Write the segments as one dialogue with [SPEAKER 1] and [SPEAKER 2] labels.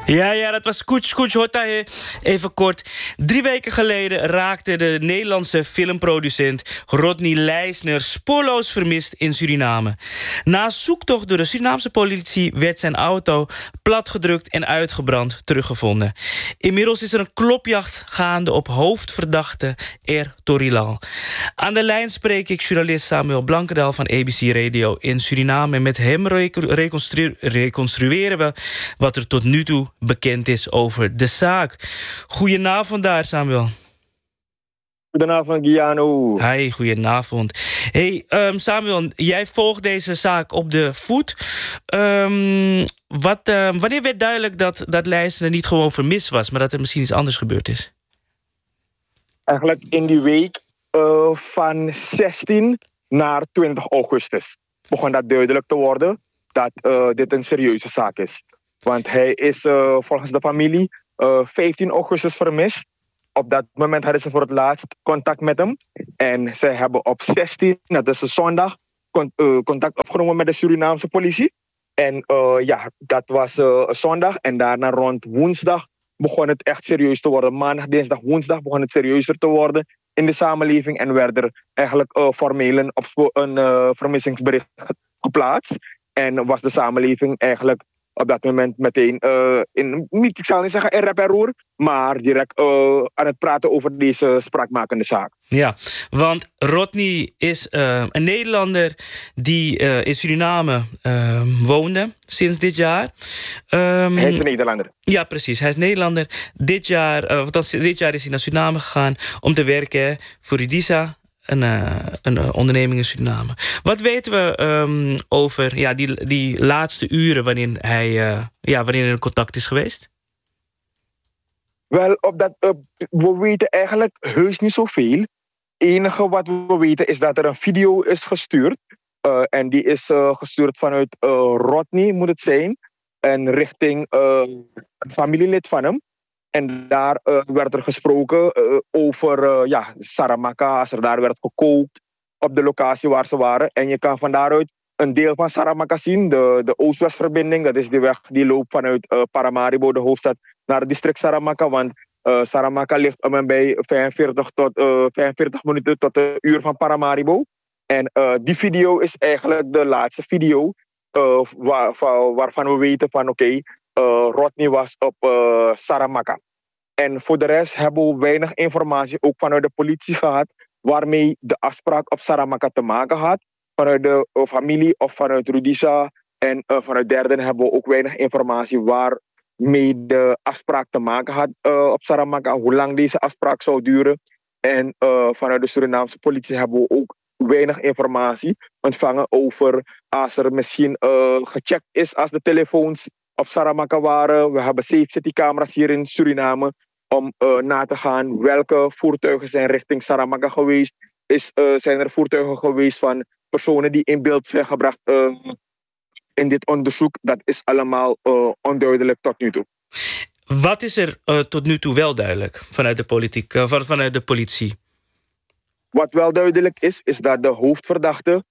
[SPEAKER 1] Ja, dat was Kuch Hotahe. Even kort. 3 weken geleden raakte de Nederlandse filmproducent Rodney Leisner spoorloos vermist in Suriname. Na zoektocht door de Surinaamse politie werd zijn auto platgedrukt en uitgebrand teruggevonden. Inmiddels is er een klopjacht gaande op hoofdverdachte Er Torilal. Aan de lijn spreek ik journalist Samuel Blankendaal van ABC Radio in Suriname. En met hem reconstrueren we wat er tot nu toe bekend is over de zaak. Goedenavond daar, Samuel.
[SPEAKER 2] Goedenavond, Giano.
[SPEAKER 1] Hi, goedenavond. Hey, Samuel, jij volgt deze zaak op de voet. Wanneer werd duidelijk dat Leisner niet gewoon vermist was, maar dat er misschien iets anders gebeurd is?
[SPEAKER 2] Eigenlijk in die week van 16 naar 20 augustus begon dat duidelijk te worden dat dit een serieuze zaak is. Want hij is volgens de familie 15 augustus vermist. Op dat moment hadden ze voor het laatst contact met hem. En zij hebben op 16, dat is een zondag, contact opgenomen met de Surinaamse politie. En dat was zondag. En daarna rond woensdag begon het echt serieus te worden. Maandag, dinsdag, woensdag begon het serieuzer te worden in de samenleving. En werd er eigenlijk formeel een vermissingsbericht geplaatst. En was de samenleving eigenlijk op dat moment meteen, ik zal niet zeggen in rep en roer, maar direct aan het praten over deze spraakmakende zaak.
[SPEAKER 1] Ja, want Rodney is een Nederlander die in Suriname woonde sinds dit jaar.
[SPEAKER 2] Hij is een Nederlander.
[SPEAKER 1] Ja, precies. Hij is Nederlander. Dit jaar is hij naar Suriname gegaan om te werken voor Udisa, een onderneming in Suriname. Wat weten we over die laatste uren waarin hij in contact is geweest?
[SPEAKER 2] Wel, we weten eigenlijk heus niet zoveel. Het enige wat we weten is dat er een video is gestuurd. En die is gestuurd vanuit Rodney, moet het zijn. En richting een familielid van hem. En daar werd er gesproken over Saramaka, als er daar werd gekookt op de locatie waar ze waren. En je kan van daaruit een deel van Saramaka zien, de Oost-West-verbinding. Dat is de weg die loopt vanuit Paramaribo, de hoofdstad, naar het district Saramaka. Want Saramaka ligt om en bij 45 minuten tot een uur van Paramaribo. En die video is eigenlijk de laatste video waarvan we weten van oké, Rodney was op Saramaka. En voor de rest hebben we weinig informatie ook vanuit de politie gehad waarmee de afspraak op Saramaka te maken had. Vanuit de familie of vanuit Rudisha en vanuit derden hebben we ook weinig informatie waarmee de afspraak te maken had op Saramaka, hoe lang deze afspraak zou duren. En vanuit de Surinaamse politie hebben we ook weinig informatie ontvangen over als er misschien gecheckt is als de telefoons op Saramaka waren. We hebben safe city camera's hier in Suriname om na te gaan welke voertuigen zijn richting Saramaka geweest. Zijn er voertuigen geweest van personen die in beeld zijn gebracht in dit onderzoek? Dat is allemaal onduidelijk tot nu toe.
[SPEAKER 1] Wat is er tot nu toe wel duidelijk vanuit de politiek, vanuit de politie?
[SPEAKER 2] Wat wel duidelijk is dat de hoofdverdachte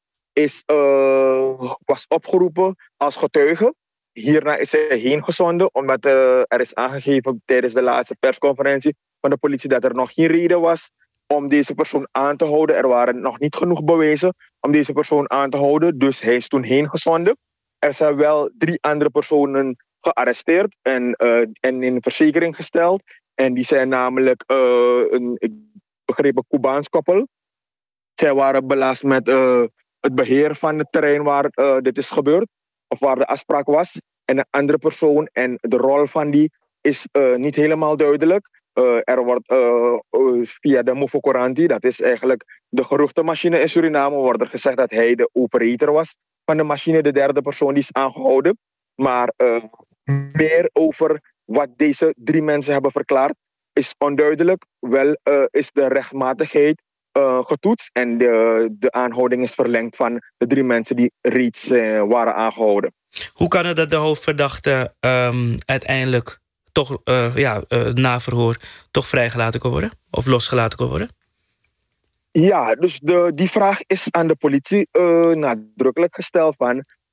[SPEAKER 2] was opgeroepen als getuige. Hierna is hij heen gezonden, omdat er is aangegeven tijdens de laatste persconferentie van de politie dat er nog geen reden was om deze persoon aan te houden. Er waren nog niet genoeg bewijzen om deze persoon aan te houden, dus hij is toen heen gezonden. Er zijn wel 3 andere personen gearresteerd en in verzekering gesteld. En die zijn namelijk ik begreep een Cubaans koppel. Zij waren belast met het beheer van het terrein waar dit is gebeurd, of waar de afspraak was. En een andere persoon en de rol van die is niet helemaal duidelijk. Er wordt via de Mofocoranti, dat is eigenlijk de geruchtenmachine in Suriname, wordt er gezegd dat hij de operator was van de machine, de derde persoon die is aangehouden. Maar meer over wat deze 3 mensen hebben verklaard is onduidelijk. Wel is de rechtmatigheid getoetst en de aanhouding is verlengd van de 3 mensen die reeds waren aangehouden.
[SPEAKER 1] Hoe kan het dat de hoofdverdachte uiteindelijk toch na verhoor toch vrijgelaten kon worden? Of losgelaten kon worden?
[SPEAKER 2] Ja, dus die vraag is aan de politie nadrukkelijk gesteld van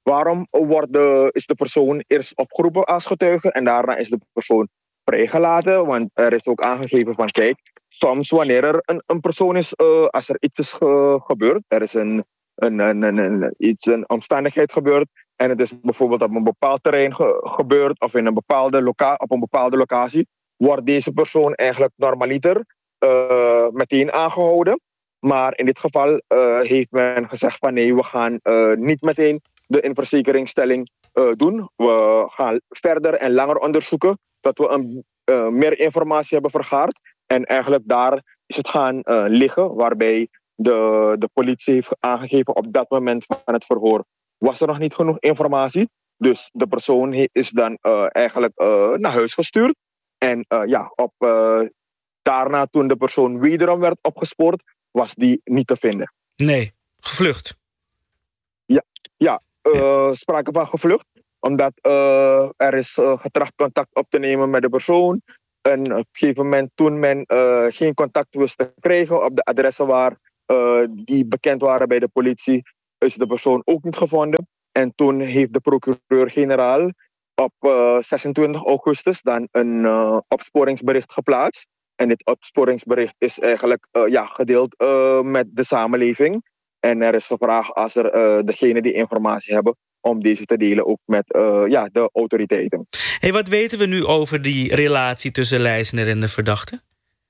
[SPEAKER 2] waarom is de persoon eerst opgeroepen als getuige en daarna is de persoon vrijgelaten? Want er is ook aangegeven van, kijk, soms wanneer er een persoon is, als er iets is gebeurd, er is een omstandigheid gebeurd en het is bijvoorbeeld op een bepaald terrein gebeurd of in op een bepaalde locatie, wordt deze persoon eigenlijk normaliter meteen aangehouden. Maar in dit geval heeft men gezegd van nee, we gaan niet meteen de inverzekeringstelling doen. We gaan verder en langer onderzoeken tot we meer informatie hebben vergaard. En eigenlijk daar is het gaan liggen, waarbij de politie heeft aangegeven op dat moment van het verhoor was er nog niet genoeg informatie. Dus de persoon is dan eigenlijk naar huis gestuurd. En daarna toen de persoon wederom werd opgespoord, was die niet te vinden.
[SPEAKER 1] Nee, gevlucht.
[SPEAKER 2] Ja. Sprake van gevlucht. Omdat er is getracht contact op te nemen met de persoon. En op een gegeven moment, toen men geen contact wist te krijgen op de adressen waar die bekend waren bij de politie, is de persoon ook niet gevonden. En toen heeft de procureur-generaal op 26 augustus dan een opsporingsbericht geplaatst. En dit opsporingsbericht is eigenlijk gedeeld met de samenleving. En er is gevraagd als er degenen die informatie hebben om deze te delen ook met de autoriteiten.
[SPEAKER 1] Hey, wat weten we nu over die relatie tussen Leisner en de verdachte?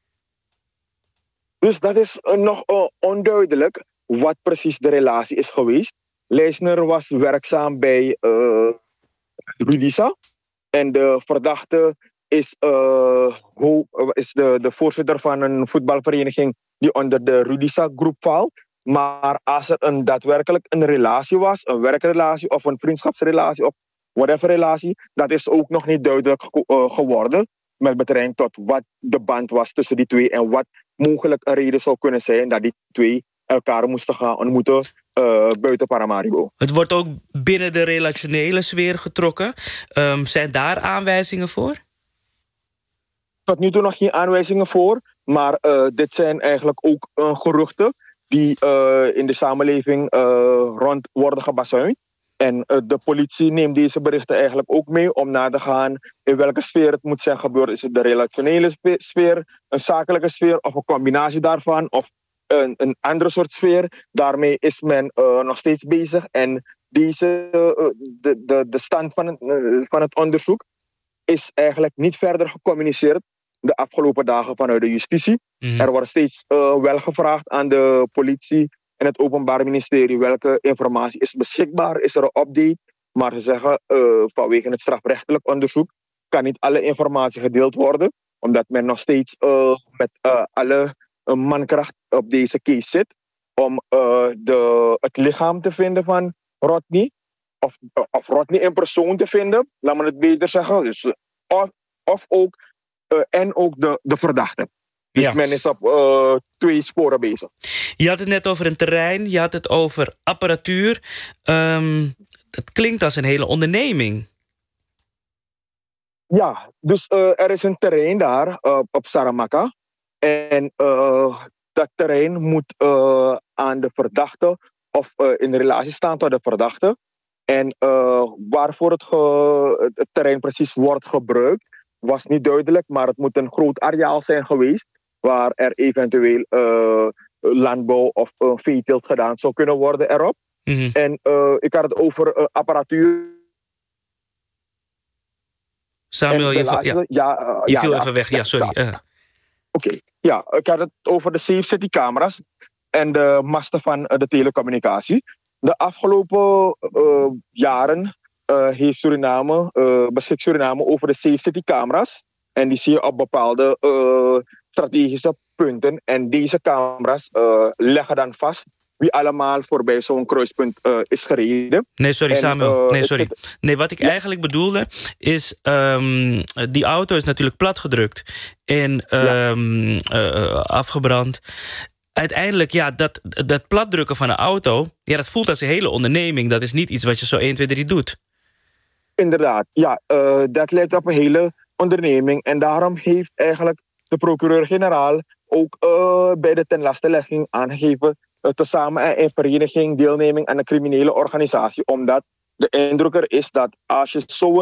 [SPEAKER 2] Dus dat is nog onduidelijk wat precies de relatie is geweest. Leisner was werkzaam bij Rudisa. En de verdachte is de voorzitter van een voetbalvereniging die onder de Rudisa groep valt. Maar als er daadwerkelijk een relatie was, een werkrelatie of een vriendschapsrelatie of whatever relatie, dat is ook nog niet duidelijk geworden met betrekking tot wat de band was tussen die twee en wat mogelijk een reden zou kunnen zijn dat die twee elkaar moesten gaan ontmoeten buiten Paramaribo.
[SPEAKER 1] Het wordt ook binnen de relationele sfeer getrokken. Zijn daar aanwijzingen voor?
[SPEAKER 2] Tot nu toe nog geen aanwijzingen voor, maar dit zijn eigenlijk ook geruchten die in de samenleving rond worden gebazuind. En de politie neemt deze berichten eigenlijk ook mee om na te gaan in welke sfeer het moet zijn gebeurd. Is het de relationele sfeer, een zakelijke sfeer of een combinatie daarvan of een andere soort sfeer. Daarmee is men nog steeds bezig. En de stand van het onderzoek is eigenlijk niet verder gecommuniceerd de afgelopen dagen vanuit de justitie. Mm. Er wordt steeds wel gevraagd aan de politie en het Openbaar Ministerie welke informatie is beschikbaar. Is er een update? Maar ze zeggen vanwege het strafrechtelijk onderzoek kan niet alle informatie gedeeld worden. Omdat men nog steeds met alle mankracht op deze case zit. Om het lichaam te vinden van Rodney. Of Rodney in persoon te vinden. Laat me het beter zeggen. Dus, of ook de verdachte. Dus men is op 2 sporen bezig.
[SPEAKER 1] Je had het net over een terrein, je had het over apparatuur. Dat klinkt als een hele onderneming.
[SPEAKER 2] Ja, dus er is een terrein daar op Saramaka. En dat terrein moet aan de verdachte of in relatie staan tot de verdachte. En waarvoor het terrein precies wordt gebruikt was niet duidelijk, maar het moet een groot areaal zijn geweest waar er eventueel landbouw of veeteelt gedaan zou kunnen worden erop. Mm-hmm. En ik had het over apparatuur.
[SPEAKER 1] Samuel, je viel even weg. Ja, sorry.
[SPEAKER 2] Oké. Ja, ik had het over de Safe City camera's en de masten van de telecommunicatie. De afgelopen jaren beschikt Suriname over de Safe City camera's. En die zie je op bepaalde strategische punten. En deze camera's leggen dan vast wie allemaal voorbij zo'n kruispunt is gereden.
[SPEAKER 1] Nee, sorry Samuel. Nee, wat ik eigenlijk bedoelde is die auto is natuurlijk platgedrukt en afgebrand. Uiteindelijk, ja, dat platdrukken van een auto, ja, dat voelt als een hele onderneming. Dat is niet iets wat je zo 1, 2, 3 doet.
[SPEAKER 2] Inderdaad, ja. Dat lijkt op een hele onderneming. En daarom heeft eigenlijk de procureur-generaal ook bij de tenlastelegging aangegeven tezamen en in vereniging deelneming aan een criminele organisatie. Omdat De indruk er is dat als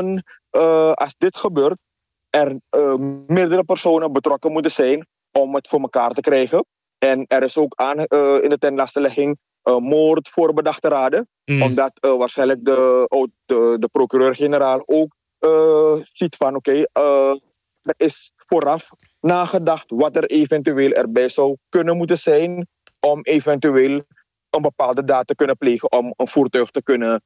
[SPEAKER 2] als dit gebeurt, er meerdere personen betrokken moeten zijn om het voor elkaar te krijgen. En er is ook in de tenlastelegging moord voor bedachte raden. Omdat waarschijnlijk de procureur-generaal ook ziet van er is vooraf nagedacht wat er eventueel erbij zou kunnen moeten zijn om eventueel een bepaalde daad te kunnen plegen om een voertuig te kunnen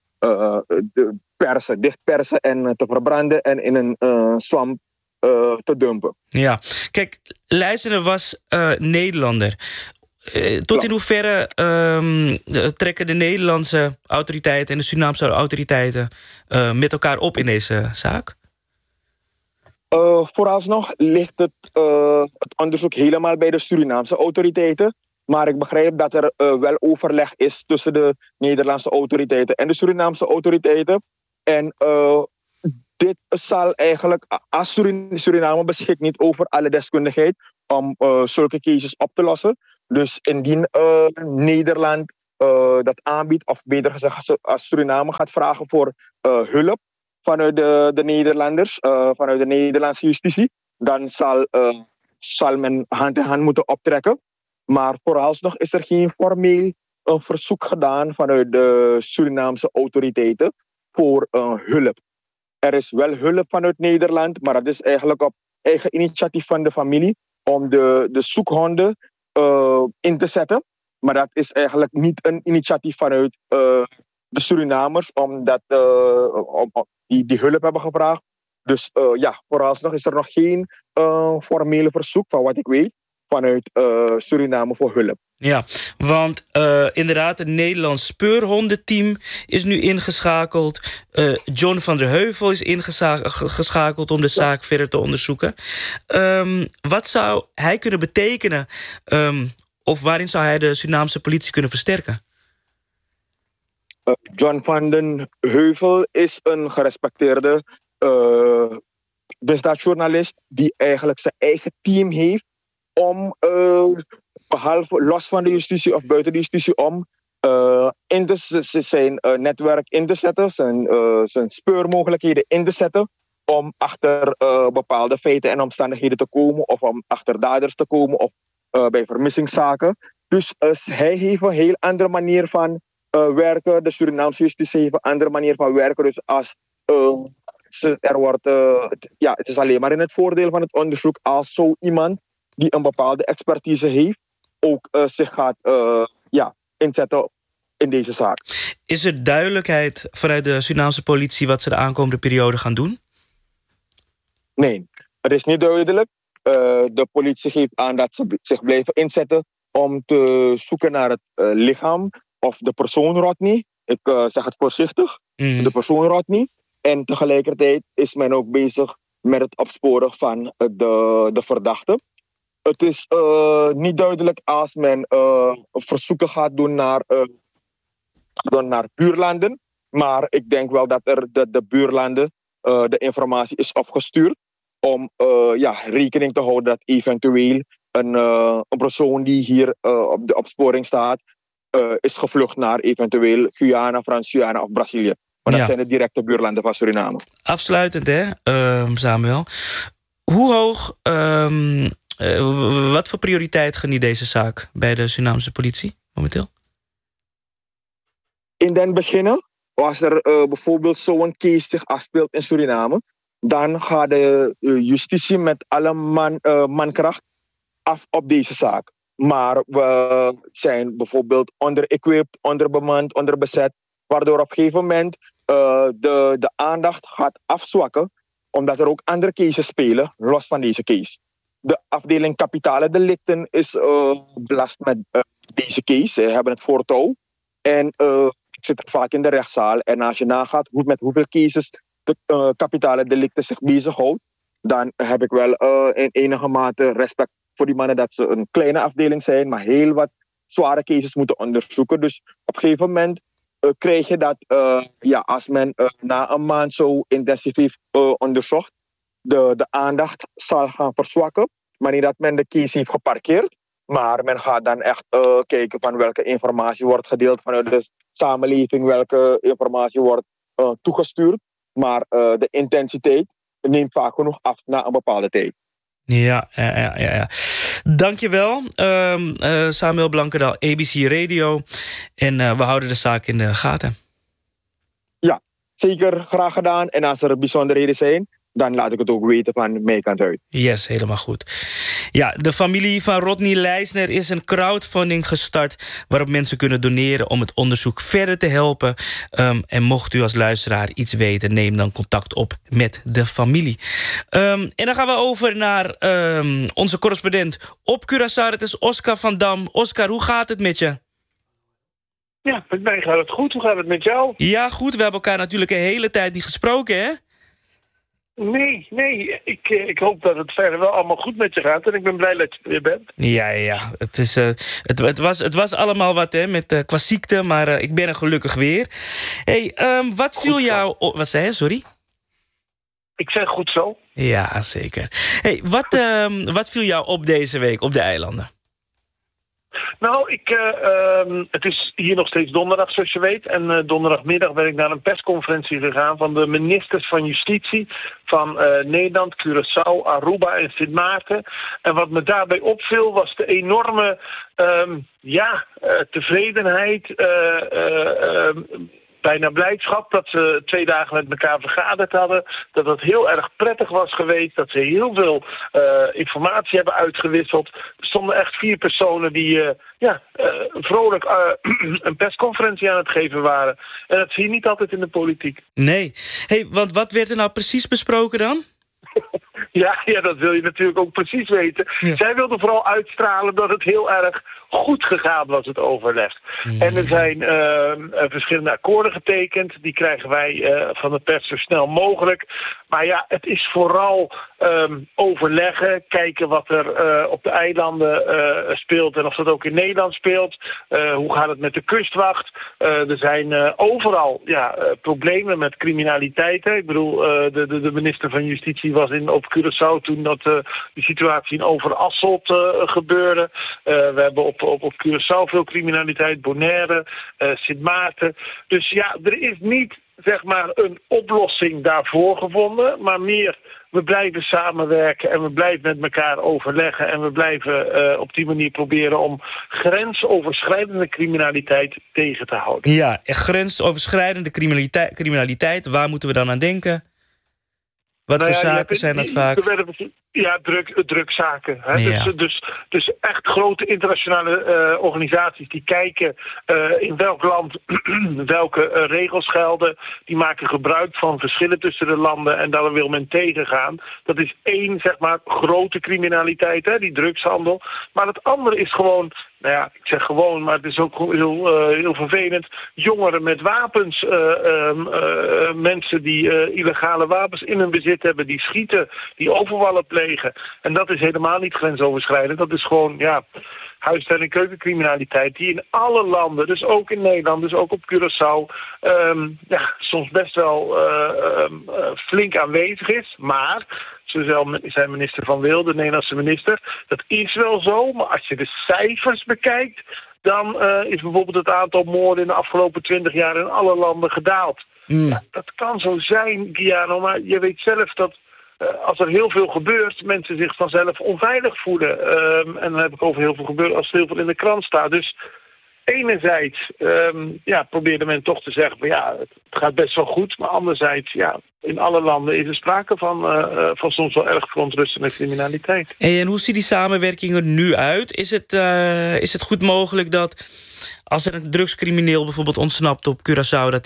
[SPEAKER 2] dichtpersen en te verbranden en in een swamp te dumpen.
[SPEAKER 1] Ja, kijk, Leijsener was Nederlander. Tot in hoeverre trekken de Nederlandse autoriteiten en de Surinaamse autoriteiten met elkaar op in deze zaak?
[SPEAKER 2] Vooralsnog ligt het onderzoek helemaal bij de Surinaamse autoriteiten. Maar ik begrijp dat er wel overleg is tussen de Nederlandse autoriteiten en de Surinaamse autoriteiten. En dit zal eigenlijk, als Suriname beschikt niet over alle deskundigheid om zulke cases op te lossen. Dus indien Nederland dat aanbiedt, of beter gezegd, als Suriname gaat vragen voor hulp vanuit de Nederlanders, vanuit de Nederlandse justitie, dan zal men hand in hand moeten optrekken. Maar vooralsnog is er geen formeel verzoek gedaan vanuit de Surinaamse autoriteiten voor hulp. Er is wel hulp vanuit Nederland, maar dat is eigenlijk op eigen initiatief van de familie om de zoekhonden in te zetten. Maar dat is eigenlijk niet een initiatief vanuit de Surinamers, omdat die hulp hebben gevraagd. Dus vooralsnog is er nog geen formele verzoek, van wat ik weet, vanuit Suriname voor hulp.
[SPEAKER 1] Ja, want inderdaad, het Nederlands speurhondenteam is nu ingeschakeld. John van der Heuvel is ingeschakeld om de zaak verder te onderzoeken. Wat zou hij kunnen betekenen? Of waarin zou hij de Surinaamse politie kunnen versterken?
[SPEAKER 2] John van den Heuvel is een gerespecteerde misdaadjournalist die eigenlijk zijn eigen team heeft om, behalve los van de justitie of buiten de justitie, om zijn netwerk in te zetten, zijn speurmogelijkheden in te zetten, om achter bepaalde feiten en omstandigheden te komen, of om achter daders te komen, of bij vermissingszaken. Dus hij heeft een heel andere manier van werken. De Surinaamse justitie heeft een andere manier van werken. Dus als het is alleen maar in het voordeel van het onderzoek als zo iemand die een bepaalde expertise heeft ook zich gaat inzetten in deze zaak.
[SPEAKER 1] Is er duidelijkheid vanuit de Surinaamse politie wat ze de aankomende periode gaan doen?
[SPEAKER 2] Nee, het is niet duidelijk. De politie geeft aan dat ze zich blijven inzetten om te zoeken naar het lichaam of de persoon Rodney. Ik zeg het voorzichtig, de persoon Rodney. En tegelijkertijd is men ook bezig met het opsporen van de verdachte. Het is niet duidelijk als men verzoeken gaat doen naar buurlanden. Maar ik denk wel dat de buurlanden de informatie is opgestuurd om rekening te houden dat eventueel een persoon die hier op de opsporing staat is gevlucht naar eventueel Guyana, Frans-Guyana of Brazilië. Maar dat zijn de directe buurlanden van Suriname.
[SPEAKER 1] Afsluitend, Samuel. Hoe hoog, wat voor prioriteit geniet deze zaak bij de Surinaamse politie momenteel?
[SPEAKER 2] In den beginnen, als er bijvoorbeeld zo'n case zich afspeelt in Suriname, dan gaat de justitie met alle mankracht af op deze zaak. Maar we zijn bijvoorbeeld onder-equipped, onderbemand, onderbezet, waardoor op een gegeven moment de aandacht gaat afzwakken, omdat er ook andere cases spelen, los van deze case. De afdeling kapitale delicten is belast met deze case. Ze hebben het voortouw. En ik zit vaak in de rechtszaal. En als je nagaat met hoeveel cases de kapitale delicten zich bezighoudt, dan heb ik wel in enige mate respect voor die mannen dat ze een kleine afdeling zijn, maar heel wat zware cases moeten onderzoeken. Dus op een gegeven moment krijg je dat als men na een maand zo intensief heeft onderzocht, de aandacht zal gaan verzwakken. Maar niet dat men de case heeft geparkeerd, maar men gaat dan echt kijken van welke informatie wordt gedeeld vanuit de samenleving, welke informatie wordt toegestuurd. Maar de intensiteit neemt vaak genoeg af na een bepaalde tijd.
[SPEAKER 1] Ja. Dankjewel, Samuel Blankendaal, ABC Radio. En we houden de zaak in de gaten.
[SPEAKER 2] Ja, zeker, graag gedaan. En als er bijzonderheden zijn, dan laat ik het ook weten van mijn kant uit.
[SPEAKER 1] Yes, helemaal goed. Ja, de familie van Rodney Leisner is een crowdfunding gestart waarop mensen kunnen doneren om het onderzoek verder te helpen. En mocht u als luisteraar iets weten, neem dan contact op met de familie. En dan gaan we over naar onze correspondent op Curaçao. Het is Oscar van Dam. Oscar, hoe gaat het met je?
[SPEAKER 3] Ja, met mij gaat het goed. Hoe gaat het met jou?
[SPEAKER 1] Ja, goed. We hebben elkaar natuurlijk een hele tijd niet gesproken, hè?
[SPEAKER 3] Nee. Ik hoop dat het verder wel allemaal goed met je gaat. En ik ben blij dat je er weer bent.
[SPEAKER 1] Ja. Het was allemaal wat, hè, met qua ziekte. Maar ik ben er gelukkig weer. Hey, wat viel jou... wat zei je, sorry?
[SPEAKER 3] Ik zeg goed zo.
[SPEAKER 1] Ja, zeker. Hey, wat viel jou op deze week op de eilanden?
[SPEAKER 3] Nou, het is hier nog steeds donderdag, zoals je weet. En donderdagmiddag ben ik naar een persconferentie gegaan van de ministers van Justitie van Nederland, Curaçao, Aruba en Sint Maarten. En wat me daarbij opviel was de enorme tevredenheid, bijna blijdschap dat ze 2 dagen met elkaar vergaderd hadden. Dat het heel erg prettig was geweest. Dat ze heel veel informatie hebben uitgewisseld. Er stonden echt 4 personen die vrolijk een persconferentie aan het geven waren. En dat zie je niet altijd in de politiek.
[SPEAKER 1] Nee. Hey, want wat werd er nou precies besproken dan?
[SPEAKER 3] Ja, dat wil je natuurlijk ook precies weten. Ja. Zij wilde vooral uitstralen dat het heel erg goed gegaan was, het overleg. En er zijn verschillende akkoorden getekend. Die krijgen wij van de pers zo snel mogelijk. Maar ja, het is vooral overleggen. Kijken wat er op de eilanden speelt en of dat ook in Nederland speelt. Hoe gaat het met de kustwacht? Er zijn overal problemen met criminaliteit. Hè. Ik bedoel, de minister van Justitie was op Curaçao toen dat die situatie in Overasselt gebeurde. We hebben op Curaçao veel criminaliteit, Bonaire, Sint Maarten. Dus ja, er is niet zeg maar een oplossing daarvoor gevonden, maar meer we blijven samenwerken en we blijven met elkaar overleggen en we blijven op die manier proberen om grensoverschrijdende criminaliteit tegen te houden.
[SPEAKER 1] Ja, grensoverschrijdende criminaliteit, waar moeten we dan aan denken? Wat voor zaken zijn dat vaak?
[SPEAKER 3] Ja, drugzaken. Hè? Ja. Dus echt grote internationale organisaties die kijken in welk land welke regels gelden. Die maken gebruik van verschillen tussen de landen en daar wil men tegengaan. Dat is 1, zeg maar, grote criminaliteit, hè? Die drugshandel. Maar het andere is gewoon, ik zeg gewoon, maar het is ook heel vervelend. Jongeren met wapens, mensen die illegale wapens in hun bezit hebben, die schieten, die overvallen plegen. En dat is helemaal niet grensoverschrijdend. Dat is gewoon, huis- en keukencriminaliteit die in alle landen, dus ook in Nederland, dus ook op Curaçao, soms best wel flink aanwezig is. Maar, zo zei minister Van Wil, de Nederlandse minister, dat is wel zo, maar als je de cijfers bekijkt, dan is bijvoorbeeld het aantal moorden in de afgelopen 20 jaar in alle landen gedaald. Ja, dat kan zo zijn, Giano, maar je weet zelf dat als er heel veel gebeurt, mensen zich vanzelf onveilig voelen. En dan heb ik over heel veel gebeurd als er heel veel in de krant staat. Dus enerzijds probeerde men toch te zeggen, het gaat best wel goed. Maar anderzijds, in alle landen is er sprake van soms wel erg verontrustende criminaliteit.
[SPEAKER 1] En hoe ziet die samenwerking er nu uit? Is het goed mogelijk dat als er een drugscrimineel bijvoorbeeld ontsnapt op Curaçao, dat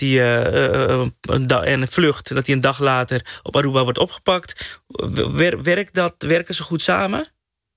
[SPEAKER 1] hij en vlucht, dat hij een dag later op Aruba wordt opgepakt? Werken ze goed samen?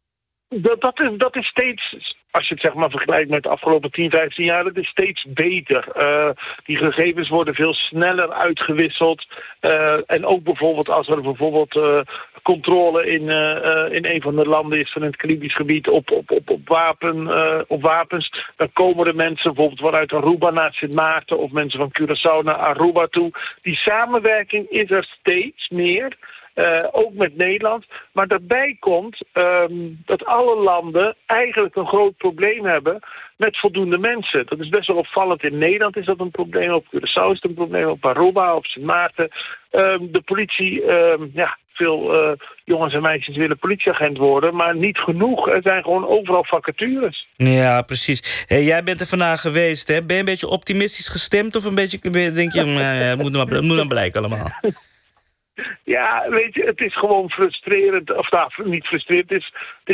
[SPEAKER 3] Dat is steeds, als je het zeg maar vergelijkt met de afgelopen 10, 15 jaar, dat is steeds beter. Die gegevens worden veel sneller uitgewisseld. En ook bijvoorbeeld als er controle in een van de landen is van het Caribisch gebied op wapens, dan komen er mensen bijvoorbeeld vanuit Aruba naar Sint Maarten of mensen van Curaçao naar Aruba toe. Die samenwerking is er steeds meer. ook met Nederland. Maar daarbij komt dat alle landen eigenlijk een groot probleem hebben met voldoende mensen. Dat is best wel opvallend. In Nederland is dat een probleem, op Curaçao is het een probleem, op Aruba, op Sint Maarten. De politie, veel jongens en meisjes willen politieagent worden, maar niet genoeg. Er zijn gewoon overal vacatures.
[SPEAKER 1] Ja, precies. Hey, jij bent er vandaag geweest, hè? Ben je een beetje optimistisch gestemd of een beetje, denk je, het moet dan blijken allemaal?
[SPEAKER 3] Ja, weet je, het is gewoon frustrerend. Of niet frustrerend.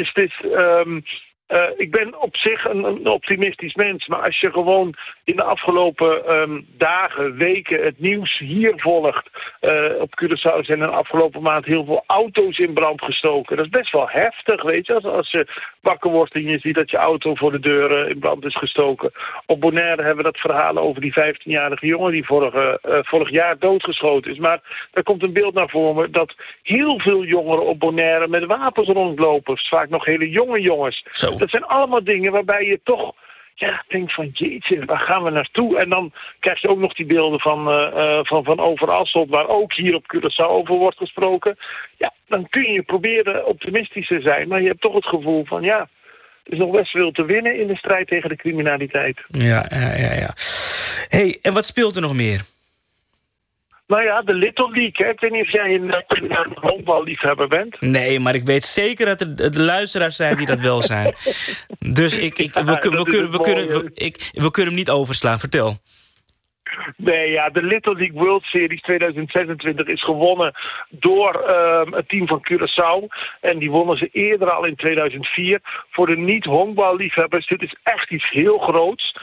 [SPEAKER 3] Ik ben op zich een optimistisch mens. Maar als je gewoon in de afgelopen dagen, weken het nieuws hier volgt. Op Curaçao zijn er afgelopen maand heel veel auto's in brand gestoken. Dat is best wel heftig, weet je. Als je wakker wordt en je ziet dat je auto voor de deur in brand is gestoken. Op Bonaire hebben we dat verhaal over die 15-jarige jongen die vorig jaar doodgeschoten is. Maar er komt een beeld naar voren dat heel veel jongeren op Bonaire met wapens rondlopen. Vaak nog hele jonge jongens.
[SPEAKER 1] Zo.
[SPEAKER 3] Dat zijn allemaal dingen waarbij je toch denkt van jeetje, waar gaan we naartoe? En dan krijg je ook nog die beelden van Overasselt, waar ook hier op Curaçao over wordt gesproken. Ja, dan kun je proberen optimistisch te zijn, maar je hebt toch het gevoel van er is nog best veel te winnen in de strijd tegen de criminaliteit.
[SPEAKER 1] Ja. Hey, en wat speelt er nog meer?
[SPEAKER 3] Nou ja, de Little League. Hè? Ik weet niet of jij een honkballiefhebber bent.
[SPEAKER 1] Nee, maar ik weet zeker dat er de luisteraars zijn die dat wel zijn. Dus we kunnen hem niet overslaan. Vertel.
[SPEAKER 3] Nee, ja, de Little League World Series 2026 is gewonnen door het team van Curaçao. En die wonnen ze eerder al in 2004. Voor de niet-honkballiefhebbers, dit is echt iets heel groots.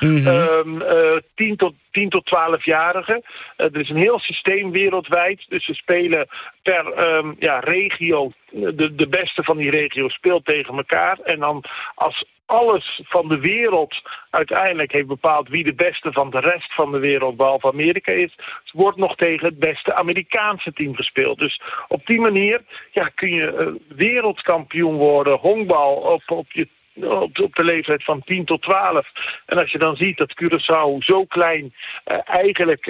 [SPEAKER 3] 10 tot 12-jarigen. Er is een heel systeem wereldwijd. Dus ze spelen per regio. De beste van die regio speelt tegen elkaar. En dan als alles van de wereld uiteindelijk heeft bepaald wie de beste van de rest van de wereld, behalve Amerika, is, wordt nog tegen het beste Amerikaanse team gespeeld. Dus op die manier kun je wereldkampioen worden, honkbal op de leeftijd van 10 tot 12. En als je dan ziet dat Curaçao zo klein eigenlijk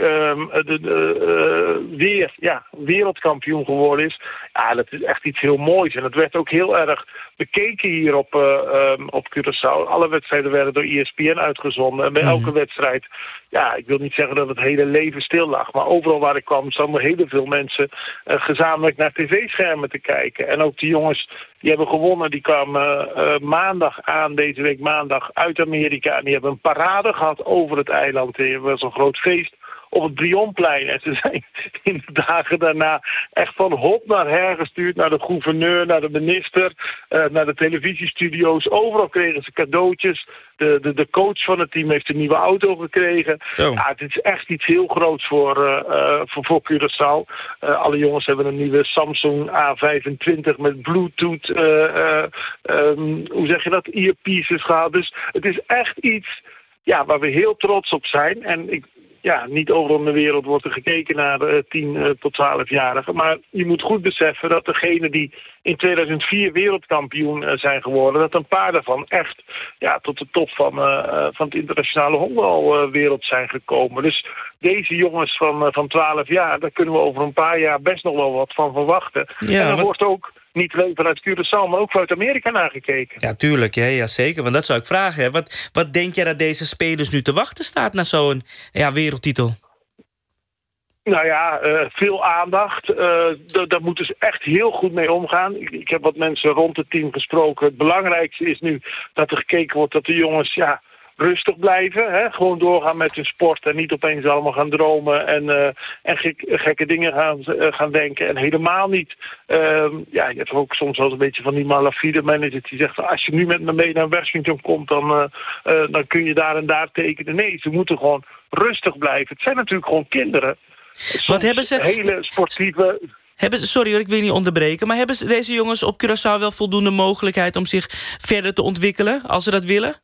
[SPEAKER 3] weer wereldkampioen geworden is. Ja, dat is echt iets heel moois. En dat werd ook heel erg bekeken hier op Curaçao. Alle wedstrijden werden door ESPN uitgezonden. En bij elke wedstrijd, ik wil niet zeggen dat het hele leven stil lag. Maar overal waar ik kwam, stonden heel veel mensen gezamenlijk naar tv-schermen te kijken. En ook die jongens die hebben gewonnen, die kwamen deze week maandag uit Amerika. En die hebben een parade gehad over het eiland. Er was een groot feest op het Brionplein. En ze zijn in de dagen daarna echt van hop naar her gestuurd. Naar de gouverneur, naar de minister, naar de televisiestudio's. Overal kregen ze cadeautjes. De coach van het team heeft een nieuwe auto gekregen. Ja, het is echt iets heel groots voor Curaçao. Alle jongens hebben een nieuwe Samsung A25 met Bluetooth. Hoe zeg je dat? Earpieces gehad. Dus het is echt iets waar we heel trots op zijn. En niet overal in de wereld wordt er gekeken naar 10 tot 12-jarigen. Maar je moet goed beseffen dat degenen die in 2004 wereldkampioen zijn geworden, dat een paar daarvan echt tot de top van het internationale honkbalwereld zijn gekomen. Dus deze jongens van 12 jaar, daar kunnen we over een paar jaar best nog wel wat van verwachten. Ja, en er wordt ook niet alleen vanuit Curaçao, maar ook vanuit Amerika naar gekeken. Ja,
[SPEAKER 1] tuurlijk. Ja, zeker. Want dat zou ik vragen. Hè. Wat denk jij dat deze spelers nu te wachten staat naar zo'n wereldtitel?
[SPEAKER 3] Nou ja, veel aandacht. Daar moeten ze echt heel goed mee omgaan. Ik heb wat mensen rond het team gesproken. Het belangrijkste is nu dat er gekeken wordt dat de jongens rustig blijven. Hè? Gewoon doorgaan met hun sport en niet opeens allemaal gaan dromen en gekke dingen gaan denken. En helemaal niet. Je hebt ook soms wel een beetje van die malafide managers die zegt, als je nu met me mee naar Washington komt, dan kun je daar en daar tekenen. Nee, ze moeten gewoon rustig blijven. Het zijn natuurlijk gewoon kinderen.
[SPEAKER 1] Wat hebben ze?
[SPEAKER 3] Hele sportieve.
[SPEAKER 1] Sorry hoor, ik wil je niet onderbreken, maar hebben deze jongens op Curaçao wel voldoende mogelijkheid om zich verder te ontwikkelen, als ze dat willen?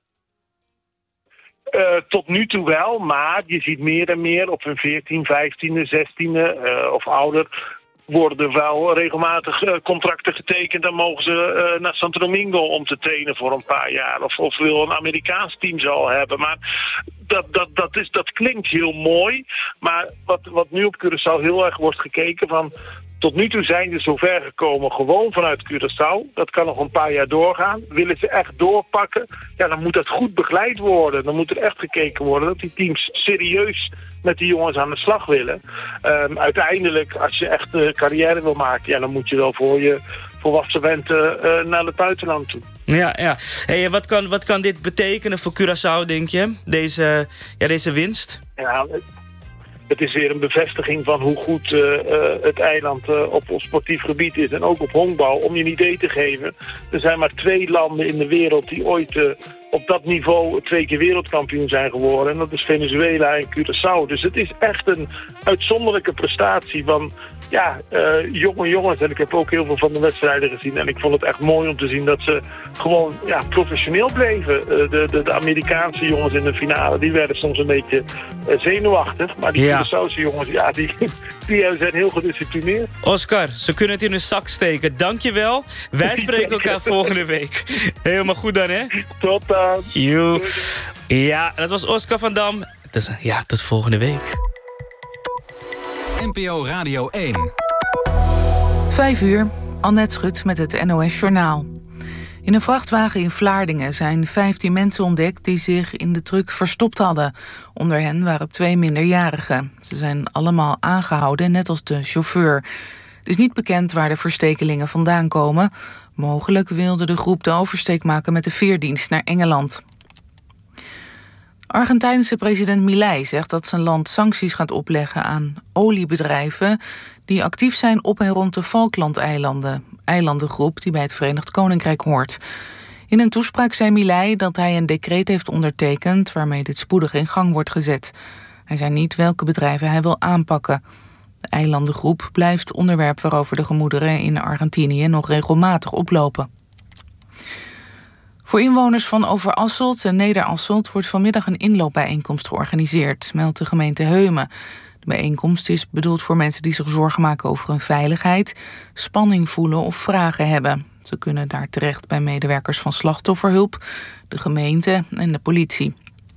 [SPEAKER 3] Tot nu toe wel, maar je ziet meer en meer op hun 14, 15e, 16e of ouder worden er wel regelmatig contracten getekend. Dan mogen ze naar Santo Domingo om te trainen voor een paar jaar. Of wil een Amerikaans team ze al hebben. Maar dat klinkt heel mooi. Maar wat nu op Curaçao heel erg wordt gekeken van, Tot nu toe zijn ze zover gekomen gewoon vanuit Curaçao. Dat kan nog een paar jaar doorgaan. Willen ze echt doorpakken, dan moet dat goed begeleid worden. Dan moet er echt gekeken worden dat die teams serieus met die jongens aan de slag willen. Uiteindelijk, als je echt een carrière wil maken, dan moet je wel voor je volwassen bent naar het buitenland toe.
[SPEAKER 1] Ja. Hey, wat kan dit betekenen voor Curaçao, denk je? Deze winst?
[SPEAKER 3] Ja, het is weer een bevestiging van hoe goed het eiland op sportief gebied is. En ook op honkbal. Om je een idee te geven. Er zijn maar 2 landen in de wereld die ooit op dat niveau 2 keer wereldkampioen zijn geworden. En dat is Venezuela en Curaçao. Dus het is echt een uitzonderlijke prestatie van jonge jongens. En ik heb ook heel veel van de wedstrijden gezien. En ik vond het echt mooi om te zien dat ze gewoon professioneel bleven. De Amerikaanse jongens in de finale, die werden soms een beetje zenuwachtig. Maar die Curaçaose jongens, die zijn heel gedisciplineerd.
[SPEAKER 1] Oscar, ze kunnen het in hun zak steken. Dankjewel. Wij spreken elkaar volgende week. Helemaal goed dan, hè?
[SPEAKER 3] Tot dan.
[SPEAKER 1] Ja, dat was Oscar van Dam. Tot volgende week.
[SPEAKER 4] NPO Radio 1.
[SPEAKER 5] 5 uur, Annette Schut met het NOS Journaal. In een vrachtwagen in Vlaardingen zijn 15 mensen ontdekt die zich in de truck verstopt hadden. Onder hen waren 2 minderjarigen. Ze zijn allemaal aangehouden, net als de chauffeur. Het is niet bekend waar de verstekelingen vandaan komen. Mogelijk wilde de groep de oversteek maken met de veerdienst naar Engeland. Argentijnse president Milei zegt dat zijn land sancties gaat opleggen aan oliebedrijven die actief zijn op en rond de Falklandeilanden, eilandengroep die bij het Verenigd Koninkrijk hoort. In een toespraak zei Milei dat hij een decreet heeft ondertekend waarmee dit spoedig in gang wordt gezet. Hij zei niet welke bedrijven hij wil aanpakken. De eilandengroep blijft onderwerp waarover de gemoederen in Argentinië nog regelmatig oplopen. Voor inwoners van Overasselt en Nederasselt wordt vanmiddag een inloopbijeenkomst georganiseerd, meldt de gemeente Heumen. De bijeenkomst is bedoeld voor mensen die zich zorgen maken over hun veiligheid, spanning voelen of vragen hebben. Ze kunnen daar terecht bij medewerkers van slachtofferhulp, de gemeente en de politie.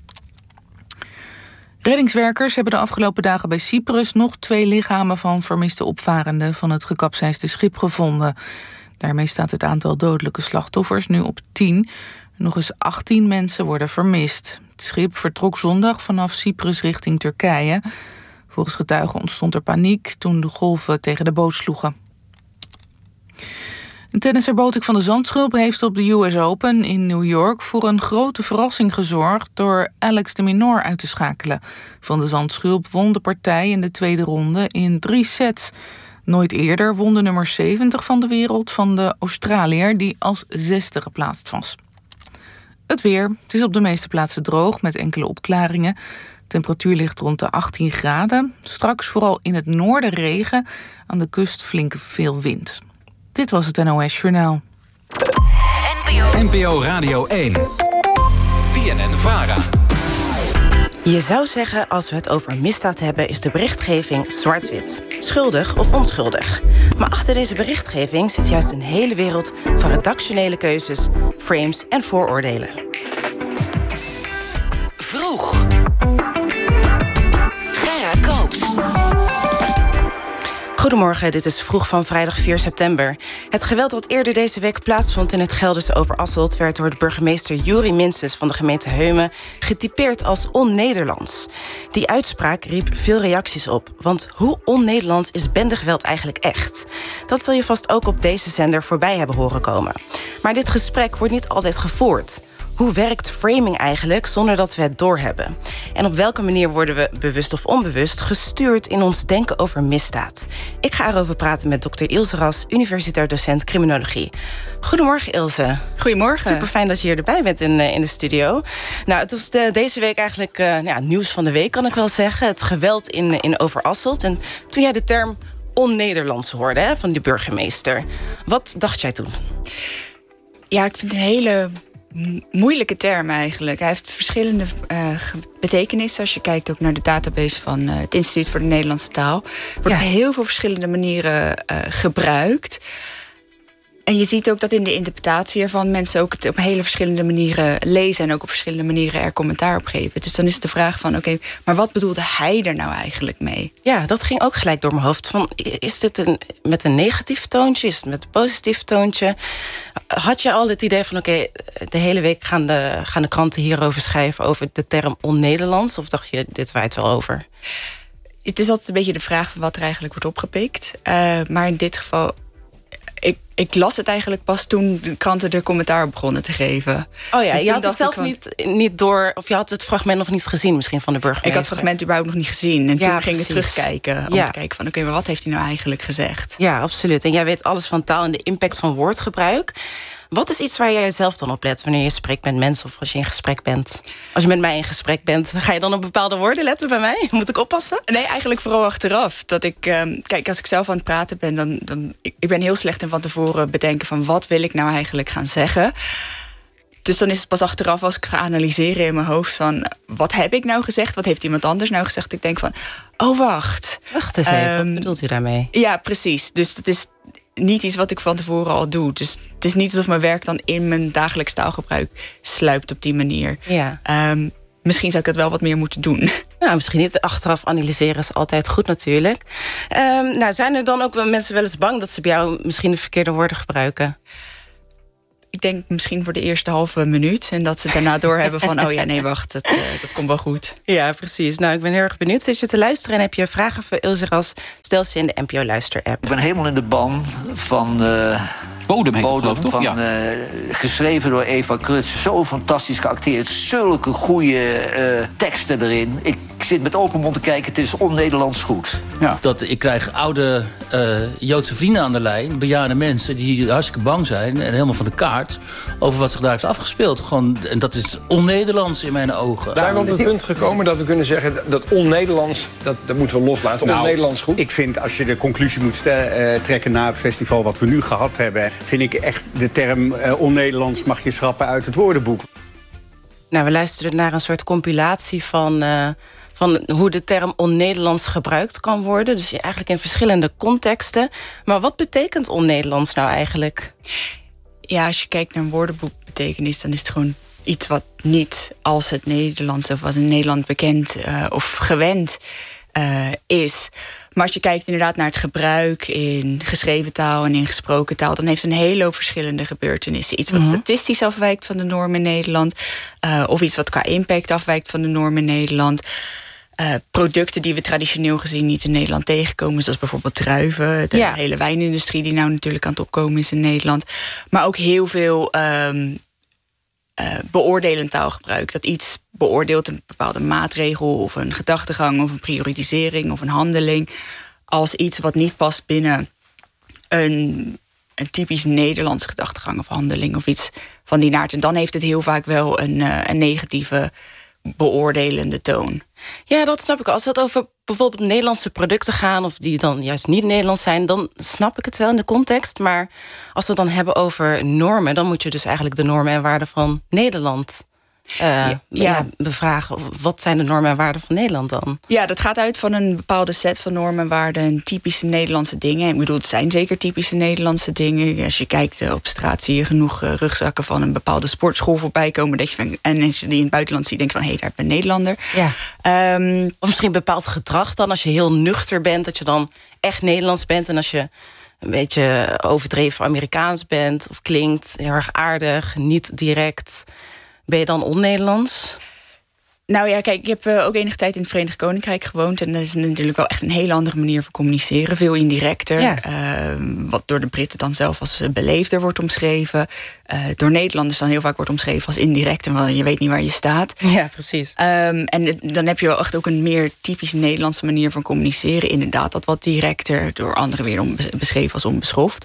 [SPEAKER 5] Reddingswerkers hebben de afgelopen dagen bij Cyprus nog 2 lichamen van vermiste opvarenden van het gekapseisde schip gevonden. Daarmee staat het aantal dodelijke slachtoffers nu op 10. Nog eens 18 mensen worden vermist. Het schip vertrok zondag vanaf Cyprus richting Turkije. Volgens getuigen ontstond er paniek toen de golven tegen de boot sloegen. Tennisser Botik van de Zandschulp heeft op de US Open in New York voor een grote verrassing gezorgd door Alex de Minaur uit te schakelen. Van de Zandschulp won de partij in de tweede ronde in 3 sets. Nooit eerder won de nummer 70 van de wereld van de Australiër die als 6e geplaatst was. Het weer. Het is op de meeste plaatsen droog met enkele opklaringen. Temperatuur ligt rond de 18 graden. Straks vooral in het noorden regen. Aan de kust veel wind. Dit was het NOS Journaal.
[SPEAKER 4] NPO Radio 1. BNN-VARA.
[SPEAKER 6] Je zou zeggen, als we het over misdaad hebben, is de berichtgeving zwart-wit. Schuldig of onschuldig. Maar achter deze berichtgeving zit juist een hele wereld van redactionele keuzes, frames en vooroordelen.
[SPEAKER 4] Vroeg. Gerard Koops.
[SPEAKER 6] Goedemorgen, dit is Vroeg van vrijdag 4 september. Het geweld dat eerder deze week plaatsvond in het Gelderse Overasselt werd door de burgemeester Juri Minstens van de gemeente Heumen getypeerd als on-Nederlands. Die uitspraak riep veel reacties op, want hoe on-Nederlands is bendegeweld eigenlijk echt? Dat zul je vast ook op deze zender voorbij hebben horen komen. Maar dit gesprek wordt niet altijd gevoerd. Hoe werkt framing eigenlijk zonder dat we het doorhebben? En op welke manier worden we, bewust of onbewust, gestuurd in ons denken over misdaad? Ik ga erover praten met Dr. Ilse Ras, universitair docent criminologie. Goedemorgen, Ilse.
[SPEAKER 7] Goedemorgen.
[SPEAKER 6] Super fijn dat je hier erbij bent in de studio. Nou, het was deze week eigenlijk nieuws van de week, kan ik wel zeggen. Het geweld in Overasselt. En toen jij de term on-Nederlands hoorde van de burgemeester, wat dacht jij toen?
[SPEAKER 7] Ja, ik vind het een hele moeilijke term eigenlijk. Hij heeft verschillende betekenissen. Als je kijkt ook naar de database van het Instituut voor de Nederlandse Taal. Wordt op heel veel verschillende manieren gebruikt. En je ziet ook dat in de interpretatie ervan mensen ook het op hele verschillende manieren lezen en ook op verschillende manieren er commentaar op geven. Dus dan is de vraag van oké, maar wat bedoelde hij er nou eigenlijk mee?
[SPEAKER 6] Ja, dat ging ook gelijk door mijn hoofd. Van, is dit met een negatief toontje? Is het met een positief toontje? Had je al het idee van oké, de hele week gaan de kranten hierover schrijven over de term on-Nederlands? Of dacht je, dit waait wel over?
[SPEAKER 7] Het is altijd een beetje de vraag van wat er eigenlijk wordt opgepikt. Maar in dit geval, ik las het eigenlijk pas toen de kranten er commentaar op begonnen te geven. Oh ja, dus je had het zelf niet door, of je had het fragment nog niet gezien misschien van de burgemeester. Ik had het fragment überhaupt nog niet gezien. En toen ging ik terugkijken om te kijken van oké, maar wat heeft hij nou eigenlijk gezegd?
[SPEAKER 6] Ja, absoluut. En jij weet alles van taal en de impact van woordgebruik. Wat is iets waar jij zelf dan op let wanneer je spreekt met mensen of als je in gesprek bent? Als je met mij in gesprek bent, ga je dan op bepaalde woorden letten bij mij? Moet ik oppassen?
[SPEAKER 7] Nee, eigenlijk vooral achteraf. Dat ik, kijk, als ik zelf aan het praten ben, ik ben heel slecht in van tevoren bedenken van wat wil ik nou eigenlijk gaan zeggen. Dus dan is het pas achteraf als ik ga analyseren in mijn hoofd van wat heb ik nou gezegd? Wat heeft iemand anders nou gezegd? Ik denk van, oh wacht.
[SPEAKER 6] Wacht eens even, wat bedoelt u daarmee?
[SPEAKER 7] Ja, precies. Dus dat is niet iets wat ik van tevoren al doe. Dus het is niet alsof mijn werk dan in mijn dagelijks taalgebruik sluipt op die manier. Ja. Misschien zou ik dat wel wat meer moeten doen.
[SPEAKER 6] Nou, misschien niet. Achteraf analyseren is altijd goed natuurlijk. Nou, zijn er dan ook mensen wel eens bang dat ze bij jou misschien de verkeerde woorden gebruiken?
[SPEAKER 7] Ik denk misschien voor de eerste halve minuut. En dat ze daarna doorhebben van, oh ja, nee, wacht, dat komt wel goed.
[SPEAKER 6] Ja, precies. Nou, ik ben heel erg benieuwd. Zit je te luisteren en heb je vragen voor Ilse Ras? Stel ze in de NPO Luister-app.
[SPEAKER 8] Ik ben helemaal in de ban van Bodem heet het, geloof ik, toch? Geschreven door Eva Kruts. Zo fantastisch geacteerd. Zulke goede teksten erin. Ik zit met open mond te kijken. Het is on-Nederlands goed.
[SPEAKER 9] Ja. Ik krijg oude Joodse vrienden aan de lijn. Bejaarde mensen die hartstikke bang zijn. En helemaal van de kaart. Over wat zich daar heeft afgespeeld. En dat is on-Nederlands in mijn ogen.
[SPEAKER 10] Zijn we op het punt gekomen dat we kunnen zeggen dat on-Nederlands, dat moeten we loslaten. On-Nederlands goed?
[SPEAKER 11] Ik vind als je de conclusie moet trekken na het festival wat we nu gehad hebben, vind ik echt de term on-Nederlands mag je schrappen uit het woordenboek.
[SPEAKER 6] Nou, we luisteren naar een soort compilatie van hoe de term on-Nederlands gebruikt kan worden. Dus eigenlijk in verschillende contexten. Maar wat betekent on-Nederlands nou eigenlijk?
[SPEAKER 7] Ja, als je kijkt naar een woordenboekbetekenis, dan is het gewoon iets wat niet als het Nederlands of als in Nederland bekend of gewend is. Maar als je kijkt inderdaad naar het gebruik in geschreven taal en in gesproken taal, dan heeft het een hele hoop verschillende gebeurtenissen. Iets wat statistisch afwijkt van de norm in Nederland, of iets wat qua impact afwijkt van de norm in Nederland. Producten die we traditioneel gezien niet in Nederland tegenkomen, zoals bijvoorbeeld druiven. De hele wijnindustrie die nou natuurlijk aan het opkomen is in Nederland. Maar ook heel veel beoordelend taalgebruik. Dat iets beoordeelt, een bepaalde maatregel of een gedachtegang of een prioritisering of een handeling, als iets wat niet past binnen een typisch Nederlandse gedachtegang of handeling of iets van die naart. En dan heeft het heel vaak wel een negatieve beoordelende toon.
[SPEAKER 6] Ja, dat snap ik. Als het over bijvoorbeeld Nederlandse producten gaan, of die dan juist niet Nederlands zijn, dan snap ik het wel in de context. Maar als we het dan hebben over normen, dan moet je dus eigenlijk de normen en waarden van Nederland bevragen. Wat zijn de normen en waarden van Nederland dan? Ja,
[SPEAKER 7] dat gaat uit van een bepaalde set van normen en waarden, typische Nederlandse dingen. Ik bedoel, het zijn zeker typische Nederlandse dingen. Als je kijkt op straat zie je genoeg rugzakken van een bepaalde sportschool voorbij komen. En als je die in het buitenland ziet, denk je van, hé, daar heb je een Nederlander. Ja.
[SPEAKER 6] Of misschien bepaald gedrag dan, als je heel nuchter bent, dat je dan echt Nederlands bent. En als je een beetje overdreven Amerikaans bent of klinkt heel erg aardig, niet direct, ben je dan on-Nederlands?
[SPEAKER 7] Nou ja, kijk, ik heb ook enige tijd in het Verenigd Koninkrijk gewoond. En dat is natuurlijk wel echt een hele andere manier van communiceren. Veel indirecter. Ja. Wat door de Britten dan zelf als beleefder wordt omschreven. Door Nederlanders dan heel vaak wordt omschreven als indirect. En je weet niet waar je staat.
[SPEAKER 6] Ja, precies.
[SPEAKER 7] En dan heb je wel echt ook een meer typisch Nederlandse manier van communiceren. Inderdaad, dat wat directer, door anderen weer beschreven als onbeschoft.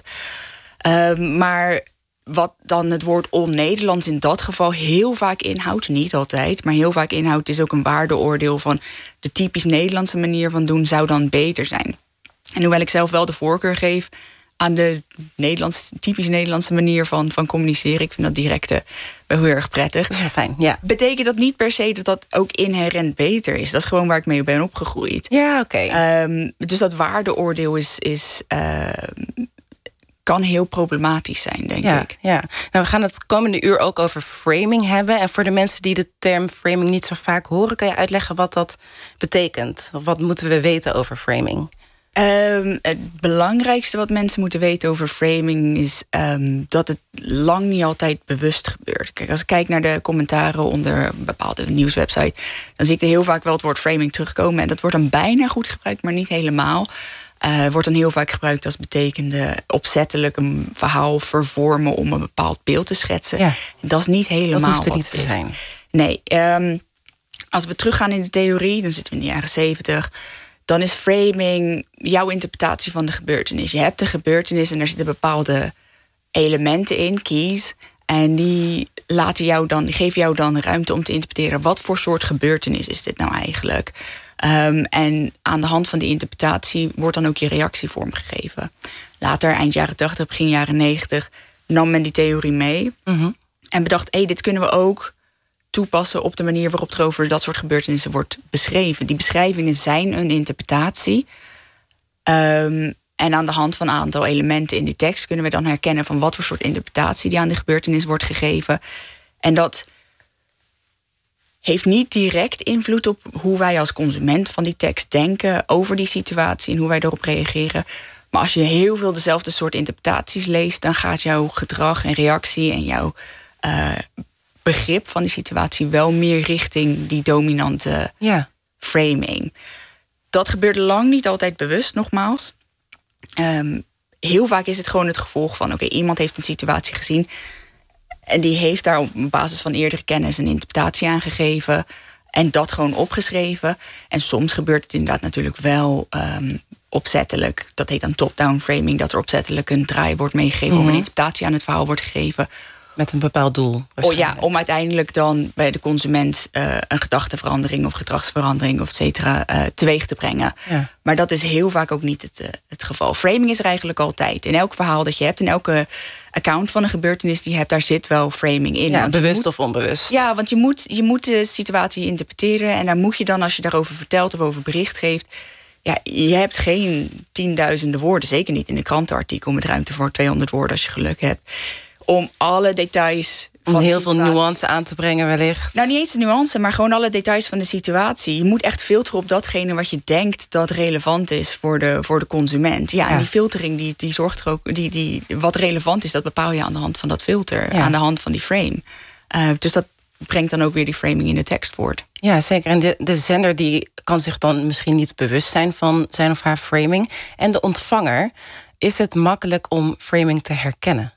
[SPEAKER 7] Maar wat dan het woord on-Nederlands in dat geval heel vaak inhoudt, niet altijd, maar heel vaak inhoudt, is ook een waardeoordeel van de typisch Nederlandse manier van doen zou dan beter zijn. En hoewel ik zelf wel de voorkeur geef aan de typisch Nederlandse manier van communiceren, ik vind dat directe wel heel erg prettig.
[SPEAKER 6] Dat is fijn, ja.
[SPEAKER 7] Betekent dat niet per se dat dat ook inherent beter is. Dat is gewoon waar ik mee ben opgegroeid.
[SPEAKER 6] Ja, oké.
[SPEAKER 7] Dus dat waardeoordeel is kan heel problematisch zijn, denk ik.
[SPEAKER 6] Ja. Nou, we gaan het komende uur ook over framing hebben. En voor de mensen die de term framing niet zo vaak horen, kan je uitleggen wat dat betekent? Of wat moeten we weten over framing?
[SPEAKER 7] Het belangrijkste wat mensen moeten weten over framing is dat het lang niet altijd bewust gebeurt. Kijk, als ik kijk naar de commentaren onder een bepaalde nieuwswebsite, dan zie ik er heel vaak wel het woord framing terugkomen. En dat wordt dan bijna goed gebruikt, maar niet helemaal. Wordt dan heel vaak gebruikt als betekende opzettelijk een verhaal vervormen om een bepaald beeld te schetsen. Ja. Dat is niet helemaal
[SPEAKER 6] dat hoeft er niet te zijn.
[SPEAKER 7] Nee, als we teruggaan in de theorie, dan zitten we in de jaren 70... dan is framing jouw interpretatie van de gebeurtenis. Je hebt de gebeurtenis en er zitten bepaalde elementen in, keys, en die geven jou dan ruimte om te interpreteren wat voor soort gebeurtenis is dit nou eigenlijk. En aan de hand van die interpretatie wordt dan ook je reactie vormgegeven. Later, eind jaren 80, begin jaren 90, nam men die theorie mee. En bedacht, dit kunnen we ook toepassen op de manier waarop er over dat soort gebeurtenissen wordt beschreven. Die beschrijvingen zijn een interpretatie. En aan de hand van een aantal elementen in die tekst kunnen we dan herkennen van wat voor soort interpretatie die aan de gebeurtenis wordt gegeven. En dat heeft niet direct invloed op hoe wij als consument van die tekst denken over die situatie en hoe wij erop reageren. Maar als je heel veel dezelfde soort interpretaties leest, dan gaat jouw gedrag en reactie en jouw begrip van die situatie wel meer richting die dominante framing. Dat gebeurt lang niet altijd bewust, nogmaals. Heel vaak is het gewoon het gevolg van iemand heeft een situatie gezien en die heeft daar op basis van eerdere kennis een interpretatie aan gegeven en dat gewoon opgeschreven. En soms gebeurt het inderdaad natuurlijk wel opzettelijk. Dat heet dan top-down framing, dat er opzettelijk een draai wordt meegegeven om een interpretatie aan het verhaal wordt gegeven.
[SPEAKER 6] Met een bepaald doel.
[SPEAKER 7] Om uiteindelijk dan bij de consument een gedachteverandering of gedragsverandering of et cetera teweeg te brengen. Ja. Maar dat is heel vaak ook niet het geval. Framing is er eigenlijk altijd. In elk verhaal dat je hebt, in elke account van een gebeurtenis die je hebt, daar zit wel framing in.
[SPEAKER 6] Ja, bewust of onbewust.
[SPEAKER 7] Ja, want je moet de situatie interpreteren en daar moet je dan, als je daarover vertelt of over bericht geeft, je hebt geen 10.000 woorden, zeker niet in een krantenartikel met ruimte voor 200 woorden als je geluk hebt, om alle details
[SPEAKER 6] om heel veel nuance aan te brengen wellicht.
[SPEAKER 7] Nou, niet eens de nuance, maar gewoon alle details van de situatie. Je moet echt filteren op datgene wat je denkt dat relevant is voor de consument. Ja, en die filtering die zorgt er ook, die wat relevant is, dat bepaal je aan de hand van dat filter, aan de hand van die frame. Dus dat brengt dan ook weer die framing in de tekst voort.
[SPEAKER 6] Ja, zeker. En de zender die kan zich dan misschien niet bewust zijn van zijn of haar framing. En de ontvanger, is het makkelijk om framing te herkennen?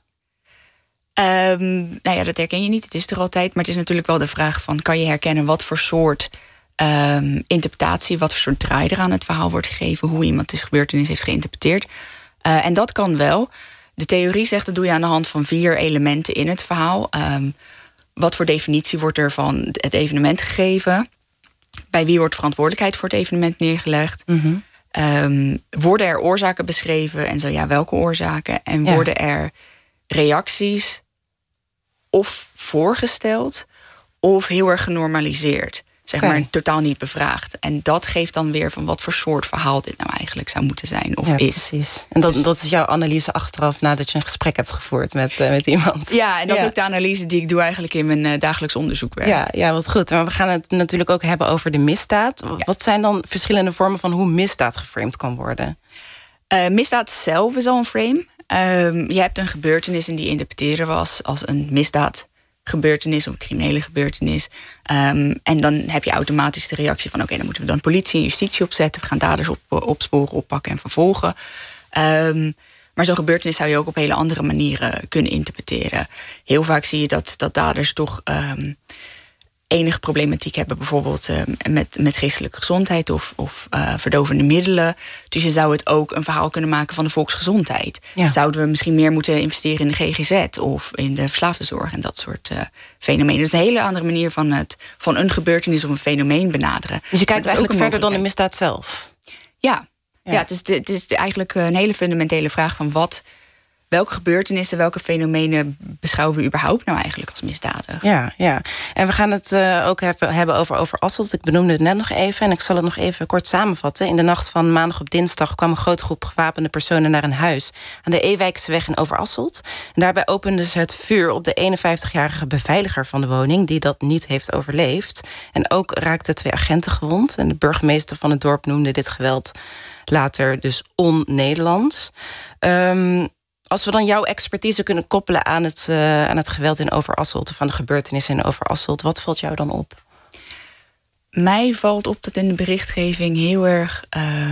[SPEAKER 7] Dat herken je niet. Het is er altijd. Maar het is natuurlijk wel de vraag van, kan je herkennen wat voor soort interpretatie, wat voor soort draai er aan het verhaal wordt gegeven, hoe iemand de gebeurtenis heeft geïnterpreteerd. En dat kan wel. De theorie zegt, dat doe je aan de hand van 4 elementen in het verhaal. Wat voor definitie wordt er van het evenement gegeven? Bij wie wordt verantwoordelijkheid voor het evenement neergelegd? Worden er oorzaken beschreven? En zo ja, welke oorzaken? En worden er reacties of voorgesteld of heel erg genormaliseerd? Zeg maar totaal niet bevraagd. En dat geeft dan weer van wat voor soort verhaal dit nou eigenlijk zou moeten zijn of is.
[SPEAKER 6] Precies. En dat is jouw analyse achteraf nadat je een gesprek hebt gevoerd met iemand.
[SPEAKER 7] Ja, en dat is ook de analyse die ik doe eigenlijk in mijn dagelijks onderzoekwerk.
[SPEAKER 6] Ja, wat goed. Maar we gaan het natuurlijk ook hebben over de misdaad. Ja. Wat zijn dan verschillende vormen van hoe misdaad geframed kan worden?
[SPEAKER 7] Misdaad zelf is al een frame. Je hebt een gebeurtenis en die interpreteren we als een misdaadgebeurtenis of een criminele gebeurtenis. En dan heb je automatisch de reactie van dan moeten we dan politie en justitie opzetten. We gaan daders opsporen, oppakken en vervolgen. Maar zo'n gebeurtenis zou je ook op hele andere manieren kunnen interpreteren. Heel vaak zie je dat daders toch enige problematiek hebben, bijvoorbeeld met geestelijke gezondheid of verdovende middelen. Dus je zou het ook een verhaal kunnen maken van de volksgezondheid. Ja. Zouden we misschien meer moeten investeren in de GGZ of in de verslaafdenzorg en dat soort fenomenen. Dat is een hele andere manier van een gebeurtenis of een fenomeen benaderen.
[SPEAKER 6] Dus je kijkt eigenlijk verder dan de misdaad zelf?
[SPEAKER 7] Ja, het is eigenlijk een hele fundamentele vraag van welke gebeurtenissen, welke fenomenen beschouwen we überhaupt nou eigenlijk als misdadig?
[SPEAKER 6] Ja. En we gaan het ook hebben over Asselt. Ik benoemde het net nog even en ik zal het nog even kort samenvatten. In de nacht van maandag op dinsdag kwam een grote groep gewapende personen naar een huis aan de Ewijkseweg in Overasselt. En daarbij openden ze het vuur op de 51-jarige beveiliger van de woning, die dat niet heeft overleefd. En ook raakten 2 agenten gewond. En de burgemeester van het dorp noemde dit geweld later dus on-Nederlands. Als we dan jouw expertise kunnen koppelen aan het geweld in Overasselt, of aan de gebeurtenissen in Overasselt, wat valt jou dan op?
[SPEAKER 7] Mij valt op dat in de berichtgeving heel erg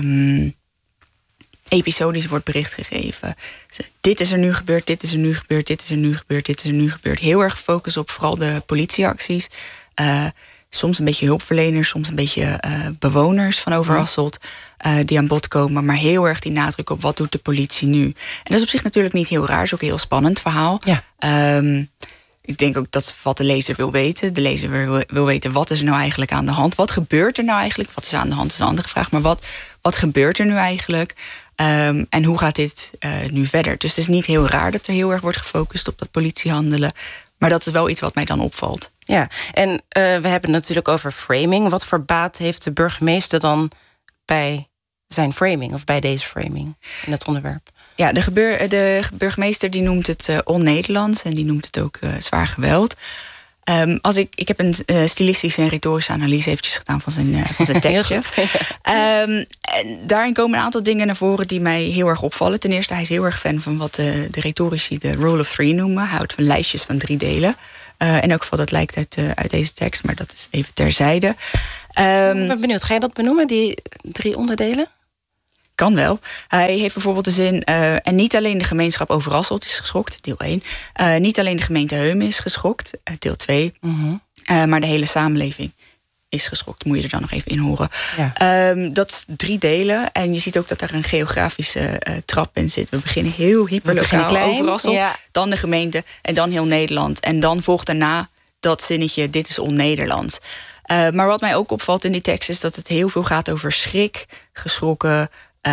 [SPEAKER 7] episodisch wordt bericht gegeven. Dit is er nu gebeurd, dit is er nu gebeurd, dit is er nu gebeurd, dit is er nu gebeurd. Heel erg gefocust op vooral de politieacties. Soms een beetje hulpverleners, soms een beetje bewoners van Overasselt die aan bod komen. Maar heel erg die nadruk op wat doet de politie nu. En dat is op zich natuurlijk niet heel raar. Het is ook een heel spannend verhaal. Ja. Ik denk ook dat wat de lezer wil weten. De lezer wil weten, wat is er nou eigenlijk aan de hand? Wat gebeurt er nou eigenlijk? Wat is aan de hand is een andere vraag. Maar wat gebeurt er nu eigenlijk? En hoe gaat dit nu verder? Dus het is niet heel raar dat er heel erg wordt gefocust op dat politiehandelen. Maar dat is wel iets wat mij dan opvalt. Ja, en we hebben het natuurlijk over framing. Wat voor baat heeft de burgemeester dan bij zijn framing, of bij deze framing in het onderwerp? Ja, de burgemeester die noemt het on-Nederlands en die noemt het ook zwaar geweld. Ik heb een stilistische en retorische analyse eventjes gedaan van zijn tekstje. Daarin komen een aantal dingen naar voren die mij heel erg opvallen. Ten eerste, hij is heel erg fan van wat de retorici de rule of 3 noemen. Hij houdt van lijstjes van 3 delen. In elk geval, dat lijkt uit deze tekst, maar dat is even terzijde. Ik ben benieuwd, ga je dat benoemen, die 3 onderdelen? Kan wel. Hij heeft bijvoorbeeld de zin, en niet alleen de gemeenschap Overasselt is geschokt, deel 1. Niet alleen de gemeente Heumen is geschokt, deel 2. Maar de hele samenleving is geschokt. Moet je er dan nog even in horen. Ja. Dat is 3 delen. En je ziet ook dat er een geografische trap in zit. We beginnen heel hyperlokaal Overasselt. Ja. Dan de gemeente en dan heel Nederland. En dan volgt daarna dat zinnetje, dit is on-Nederlands. Maar wat mij ook opvalt in die tekst is dat het heel veel gaat over schrik, geschrokken,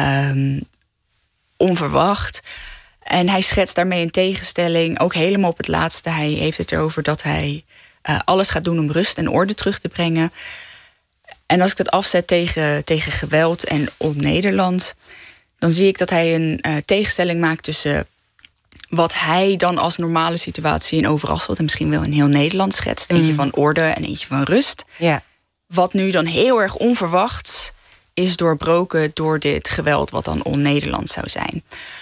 [SPEAKER 7] onverwacht. En hij schetst daarmee een tegenstelling, ook helemaal op het laatste. Hij heeft het erover dat hij alles gaat doen om rust en orde terug te brengen. En als ik dat afzet tegen geweld en on-Nederland, dan zie ik dat hij een tegenstelling maakt tussen wat hij dan als normale situatie in Overasselt en misschien wel in heel Nederland schetst. Eentje van orde en eentje van rust. Ja. Wat nu dan heel erg onverwachts is doorbroken door dit geweld wat dan on-Nederland zou zijn.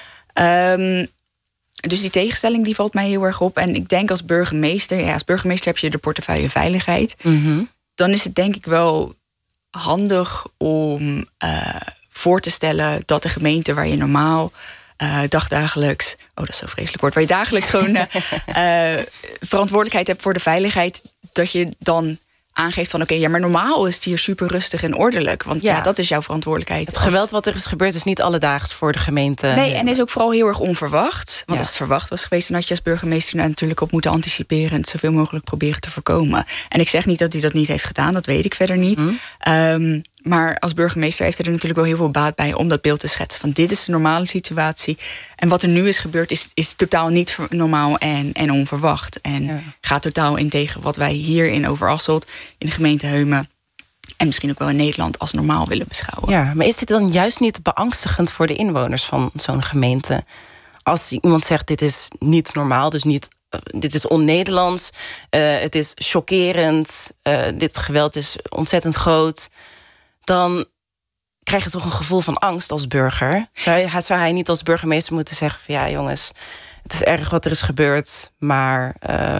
[SPEAKER 7] Dus die tegenstelling die valt mij heel erg op. En ik denk als burgemeester heb je de portefeuille veiligheid. Dan is het denk ik wel handig om voor te stellen dat de gemeente waar je normaal dagdagelijks, dat is zo vreselijk woord, waar je dagelijks gewoon verantwoordelijkheid hebt voor de veiligheid, dat je dan aangeeft van oké, maar normaal is het hier super rustig en ordelijk. Want dat is jouw verantwoordelijkheid. Het geweld wat er is gebeurd is niet alledaags voor de gemeente. Nee, en is ook vooral heel erg onverwacht. Want als het verwacht was geweest, dan had je als burgemeester daar natuurlijk op moeten anticiperen en het zoveel mogelijk proberen te voorkomen. En ik zeg niet dat hij dat niet heeft gedaan, dat weet ik verder niet. Maar als burgemeester heeft hij er natuurlijk wel heel veel baat bij om dat beeld te schetsen van dit is de normale situatie. En wat er nu is gebeurd is totaal niet normaal en onverwacht. En gaat totaal in tegen wat wij hier in Overasselt, in de gemeente Heumen en misschien ook wel in Nederland als normaal willen beschouwen. Ja, maar is dit dan juist niet beangstigend voor de inwoners van zo'n gemeente? Als iemand zegt dit is niet normaal, dus niet, dit is on-Nederlands, het is chockerend, dit geweld is ontzettend groot, dan krijg je toch een gevoel van angst als burger. Zou hij niet als burgemeester moeten zeggen van ja jongens, het is erg wat er is gebeurd, maar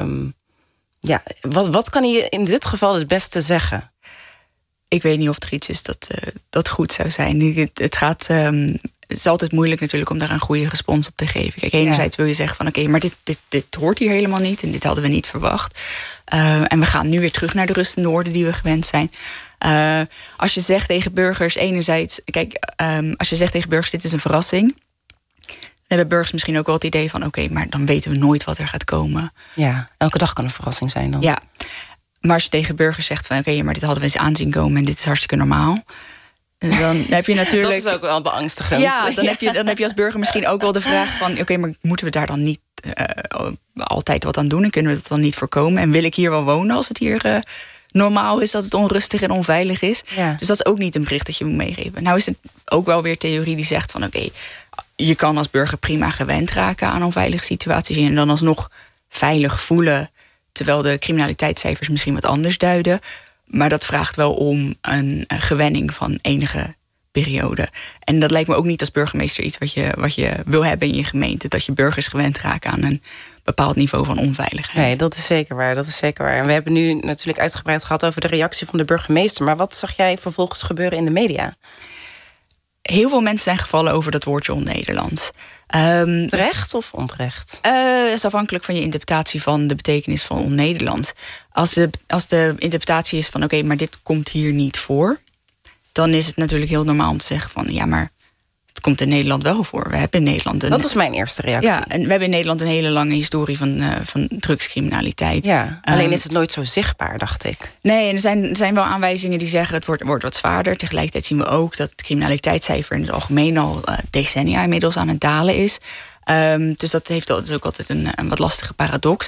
[SPEAKER 7] wat kan hij in dit geval het beste zeggen? Ik weet niet of er iets is dat goed zou zijn. Het is altijd moeilijk natuurlijk om daar een goede respons op te geven. Kijk, enerzijds wil je zeggen van oké, maar dit hoort hier helemaal niet en dit hadden we niet verwacht. En we gaan nu weer terug naar de rust en de orde die we gewend zijn. Als je zegt tegen burgers enerzijds, als je zegt tegen burgers dit is een verrassing, dan hebben burgers misschien ook wel het idee van oké, maar dan weten we nooit wat er gaat komen. Ja, elke dag kan een verrassing zijn dan. Ja, maar als je tegen burgers zegt van oké, maar dit hadden we eens aanzien komen en dit is hartstikke normaal, Dan heb je natuurlijk...
[SPEAKER 6] Dat is ook wel beangstigend.
[SPEAKER 7] Ja, dan heb je als burger misschien ook wel de vraag van... oké, maar moeten we daar dan niet altijd wat aan doen? En kunnen we dat dan niet voorkomen? En wil ik hier wel wonen als het hier normaal is... dat het onrustig en onveilig is?
[SPEAKER 6] Ja.
[SPEAKER 7] Dus dat is ook niet een bericht dat je moet meegeven. Nou is het ook wel weer theorie die zegt van... oké, je kan als burger prima gewend raken aan onveilige situaties... en dan alsnog veilig voelen... terwijl de criminaliteitscijfers misschien wat anders duiden... Maar dat vraagt wel om een gewenning van enige periode. En dat lijkt me ook niet als burgemeester iets wat je wil hebben in je gemeente. Dat je burgers gewend raken aan een bepaald niveau van onveiligheid.
[SPEAKER 6] Nee, dat is zeker waar. En we hebben nu natuurlijk uitgebreid gehad over de reactie van de burgemeester. Maar wat zag jij vervolgens gebeuren in de media?
[SPEAKER 7] Heel veel mensen zijn gevallen over dat woordje on-Nederlands.
[SPEAKER 6] Terecht of onterecht?
[SPEAKER 7] Het is afhankelijk van je interpretatie van de betekenis van on-Nederlands. Als de interpretatie is van oké, maar dit komt hier niet voor... dan is het natuurlijk heel normaal om te zeggen van... ja, maar het komt in Nederland wel voor. We hebben in Nederland
[SPEAKER 6] dat was mijn eerste reactie.
[SPEAKER 7] Ja, en we hebben in Nederland een hele lange historie van drugscriminaliteit.
[SPEAKER 6] Ja, alleen is het nooit zo zichtbaar, dacht ik.
[SPEAKER 7] Nee, en er zijn wel aanwijzingen die zeggen... het wordt wat zwaarder. Tegelijkertijd zien we ook dat het criminaliteitscijfer... in het algemeen al decennia inmiddels aan het dalen is. Dus dat is ook altijd een wat lastige paradox.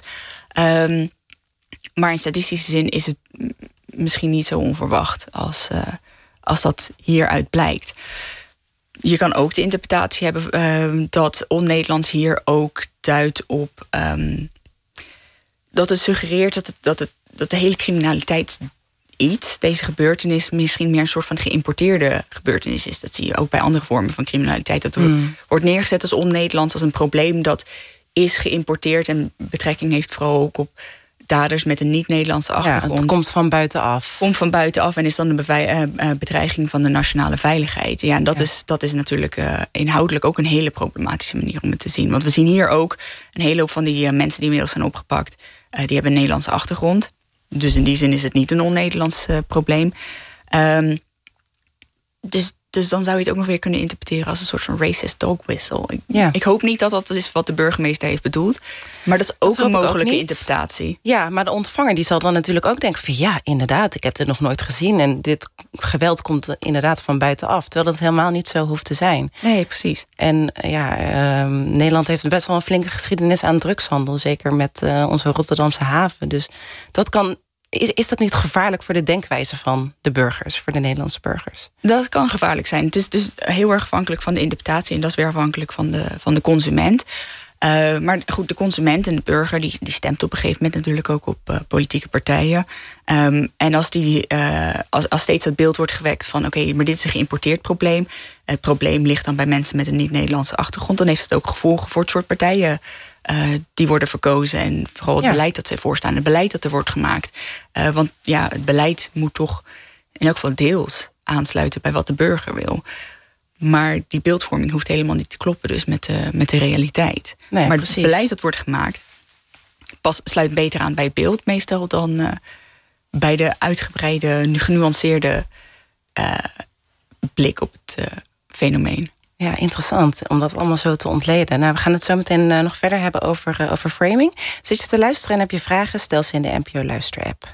[SPEAKER 7] Maar in statistische zin is het misschien niet zo onverwacht... als dat hieruit blijkt. Je kan ook de interpretatie hebben dat on-Nederlands hier ook duidt op... dat het suggereert dat de hele criminaliteit deze gebeurtenis... misschien meer een soort van geïmporteerde gebeurtenis is. Dat zie je ook bij andere vormen van criminaliteit. Dat wordt neergezet als on-Nederlands, als een probleem dat is geïmporteerd... en betrekking heeft vooral ook op... daders met een niet-Nederlandse achtergrond.
[SPEAKER 6] Ja, het komt van buitenaf.
[SPEAKER 7] Komt van buitenaf en is dan de bedreiging van de nationale veiligheid. Ja, en dat is natuurlijk inhoudelijk ook een hele problematische manier om het te zien. Want we zien hier ook een hele hoop van die mensen die inmiddels zijn opgepakt... die hebben een Nederlandse achtergrond. Dus in die zin is het niet een on-Nederlands probleem. Dus dan zou je het ook nog weer kunnen interpreteren... als een soort van racist dog whistle. Ik hoop niet dat dat is wat de burgemeester heeft bedoeld. Maar dat is ook een mogelijke interpretatie.
[SPEAKER 6] Ja, maar de ontvanger die zal dan natuurlijk ook denken... van ja, inderdaad, ik heb dit nog nooit gezien... en dit geweld komt inderdaad van buitenaf. Terwijl dat helemaal niet zo hoeft te zijn.
[SPEAKER 7] Nee, precies.
[SPEAKER 6] En Nederland heeft best wel een flinke geschiedenis aan drugshandel. Zeker met onze Rotterdamse haven. Dus dat kan... Is dat niet gevaarlijk voor de denkwijze van de burgers, voor de Nederlandse burgers?
[SPEAKER 7] Dat kan gevaarlijk zijn. Het is dus heel erg afhankelijk van de interpretatie... en dat is weer afhankelijk van de consument. Maar goed, de consument en de burger... die stemt op een gegeven moment natuurlijk ook op politieke partijen. En als steeds dat beeld wordt gewekt van... oké, maar dit is een geïmporteerd probleem... het probleem ligt dan bij mensen met een niet-Nederlandse achtergrond... dan heeft het ook gevolgen voor het soort partijen... die worden verkozen en vooral het beleid dat zij voorstaan... het beleid dat er wordt gemaakt. Want ja, het beleid moet toch in elk geval deels aansluiten... bij wat de burger wil. Maar die beeldvorming hoeft helemaal niet te kloppen dus met de realiteit.
[SPEAKER 6] Nee,
[SPEAKER 7] maar
[SPEAKER 6] precies.
[SPEAKER 7] Het beleid dat wordt gemaakt... sluit beter aan bij het beeld meestal... dan bij de uitgebreide, genuanceerde blik op het fenomeen.
[SPEAKER 6] Ja, interessant om dat allemaal zo te ontleden. Nou, we gaan het zo meteen nog verder hebben over framing. Zit je te luisteren en heb je vragen? Stel ze in de NPO Luister-app.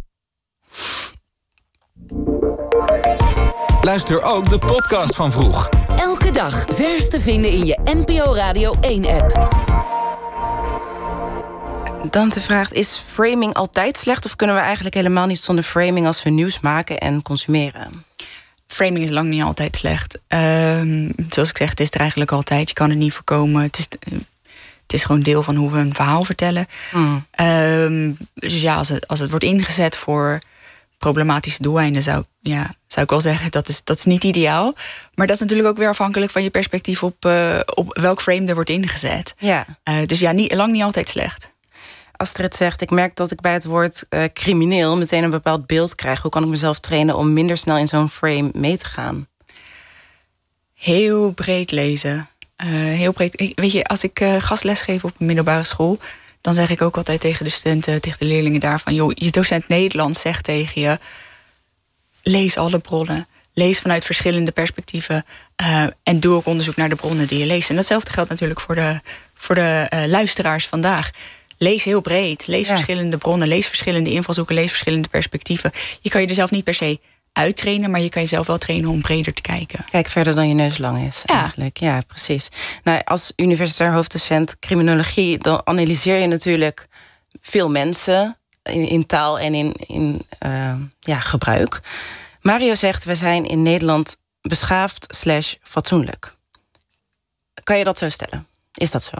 [SPEAKER 4] Luister ook de podcast van Vroeg.
[SPEAKER 12] Elke dag vers te vinden in je NPO Radio 1-app.
[SPEAKER 6] Dante vraagt, is framing altijd slecht... of kunnen we eigenlijk helemaal niet zonder framing... als we nieuws maken en consumeren?
[SPEAKER 7] Framing is lang niet altijd slecht. Zoals ik zeg, het is er eigenlijk altijd. Je kan het niet voorkomen. Het is gewoon deel van hoe we een verhaal vertellen. Dus ja, als het wordt ingezet voor problematische doeleinden... zou ik wel zeggen, dat is niet ideaal. Maar dat is natuurlijk ook weer afhankelijk van je perspectief... op welk frame er wordt ingezet.
[SPEAKER 6] Ja.
[SPEAKER 7] Dus ja, lang niet altijd slecht.
[SPEAKER 6] Astrid zegt, ik merk dat ik bij het woord crimineel... meteen een bepaald beeld krijg. Hoe kan ik mezelf trainen om minder snel in zo'n frame mee te gaan?
[SPEAKER 7] Heel breed lezen. Heel breed. Weet je, als ik gastles geef op een middelbare school... dan zeg ik ook altijd tegen de studenten, tegen de leerlingen daarvan... joh, je docent Nederlands zegt tegen je... lees alle bronnen. Lees vanuit verschillende perspectieven. En doe ook onderzoek naar de bronnen die je leest. En datzelfde geldt natuurlijk voor de luisteraars vandaag... Lees heel breed. Lees verschillende bronnen. Lees verschillende invalshoeken. Lees verschillende perspectieven. Je kan je er zelf niet per se uittrainen, maar je kan jezelf wel trainen om breder te kijken.
[SPEAKER 6] Kijk verder dan je neus lang is, eigenlijk. Ja, precies. Nou, als universitair hoofddocent criminologie, dan analyseer je natuurlijk veel mensen in taal en in gebruik. Mario zegt, we zijn in Nederland beschaafd / fatsoenlijk. Kan je dat zo stellen? Is dat zo?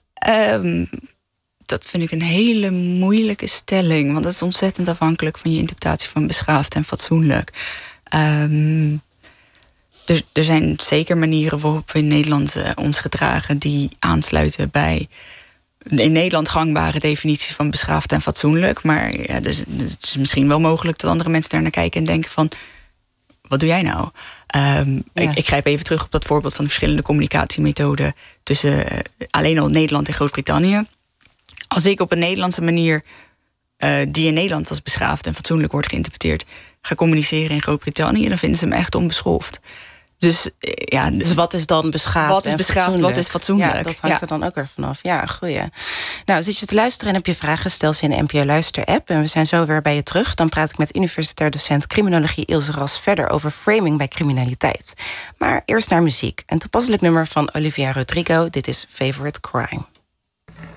[SPEAKER 7] Dat vind ik een hele moeilijke stelling. Want dat is ontzettend afhankelijk van je interpretatie van beschaafd en fatsoenlijk. Er zijn zeker manieren waarop we in Nederland ons gedragen die aansluiten bij in Nederland gangbare definities van beschaafd en fatsoenlijk. Maar ja, dus het is misschien wel mogelijk dat andere mensen daar naar kijken en denken van, wat doe jij nou? Ik grijp even terug op dat voorbeeld van de verschillende communicatiemethoden tussen alleen al Nederland en Groot-Brittannië. Als ik op een Nederlandse manier, die in Nederland als beschaafd en fatsoenlijk wordt geïnterpreteerd, ga communiceren in Groot-Brittannië, dan vinden ze me echt onbeschoft. Dus
[SPEAKER 6] wat is dan beschaafd?
[SPEAKER 7] Wat is beschaafd, wat is fatsoenlijk?
[SPEAKER 6] Ja, dat hangt er dan ook weer vanaf. Ja, goeie. Nou, zit je te luisteren en heb je vragen, stel ze in de NPO Luister-app. En we zijn zo weer bij je terug. Dan praat ik met universitair docent criminologie Ilse Ras verder over framing bij criminaliteit. Maar eerst naar muziek. Een toepasselijk nummer van Olivia Rodrigo. Dit is Favorite Crime.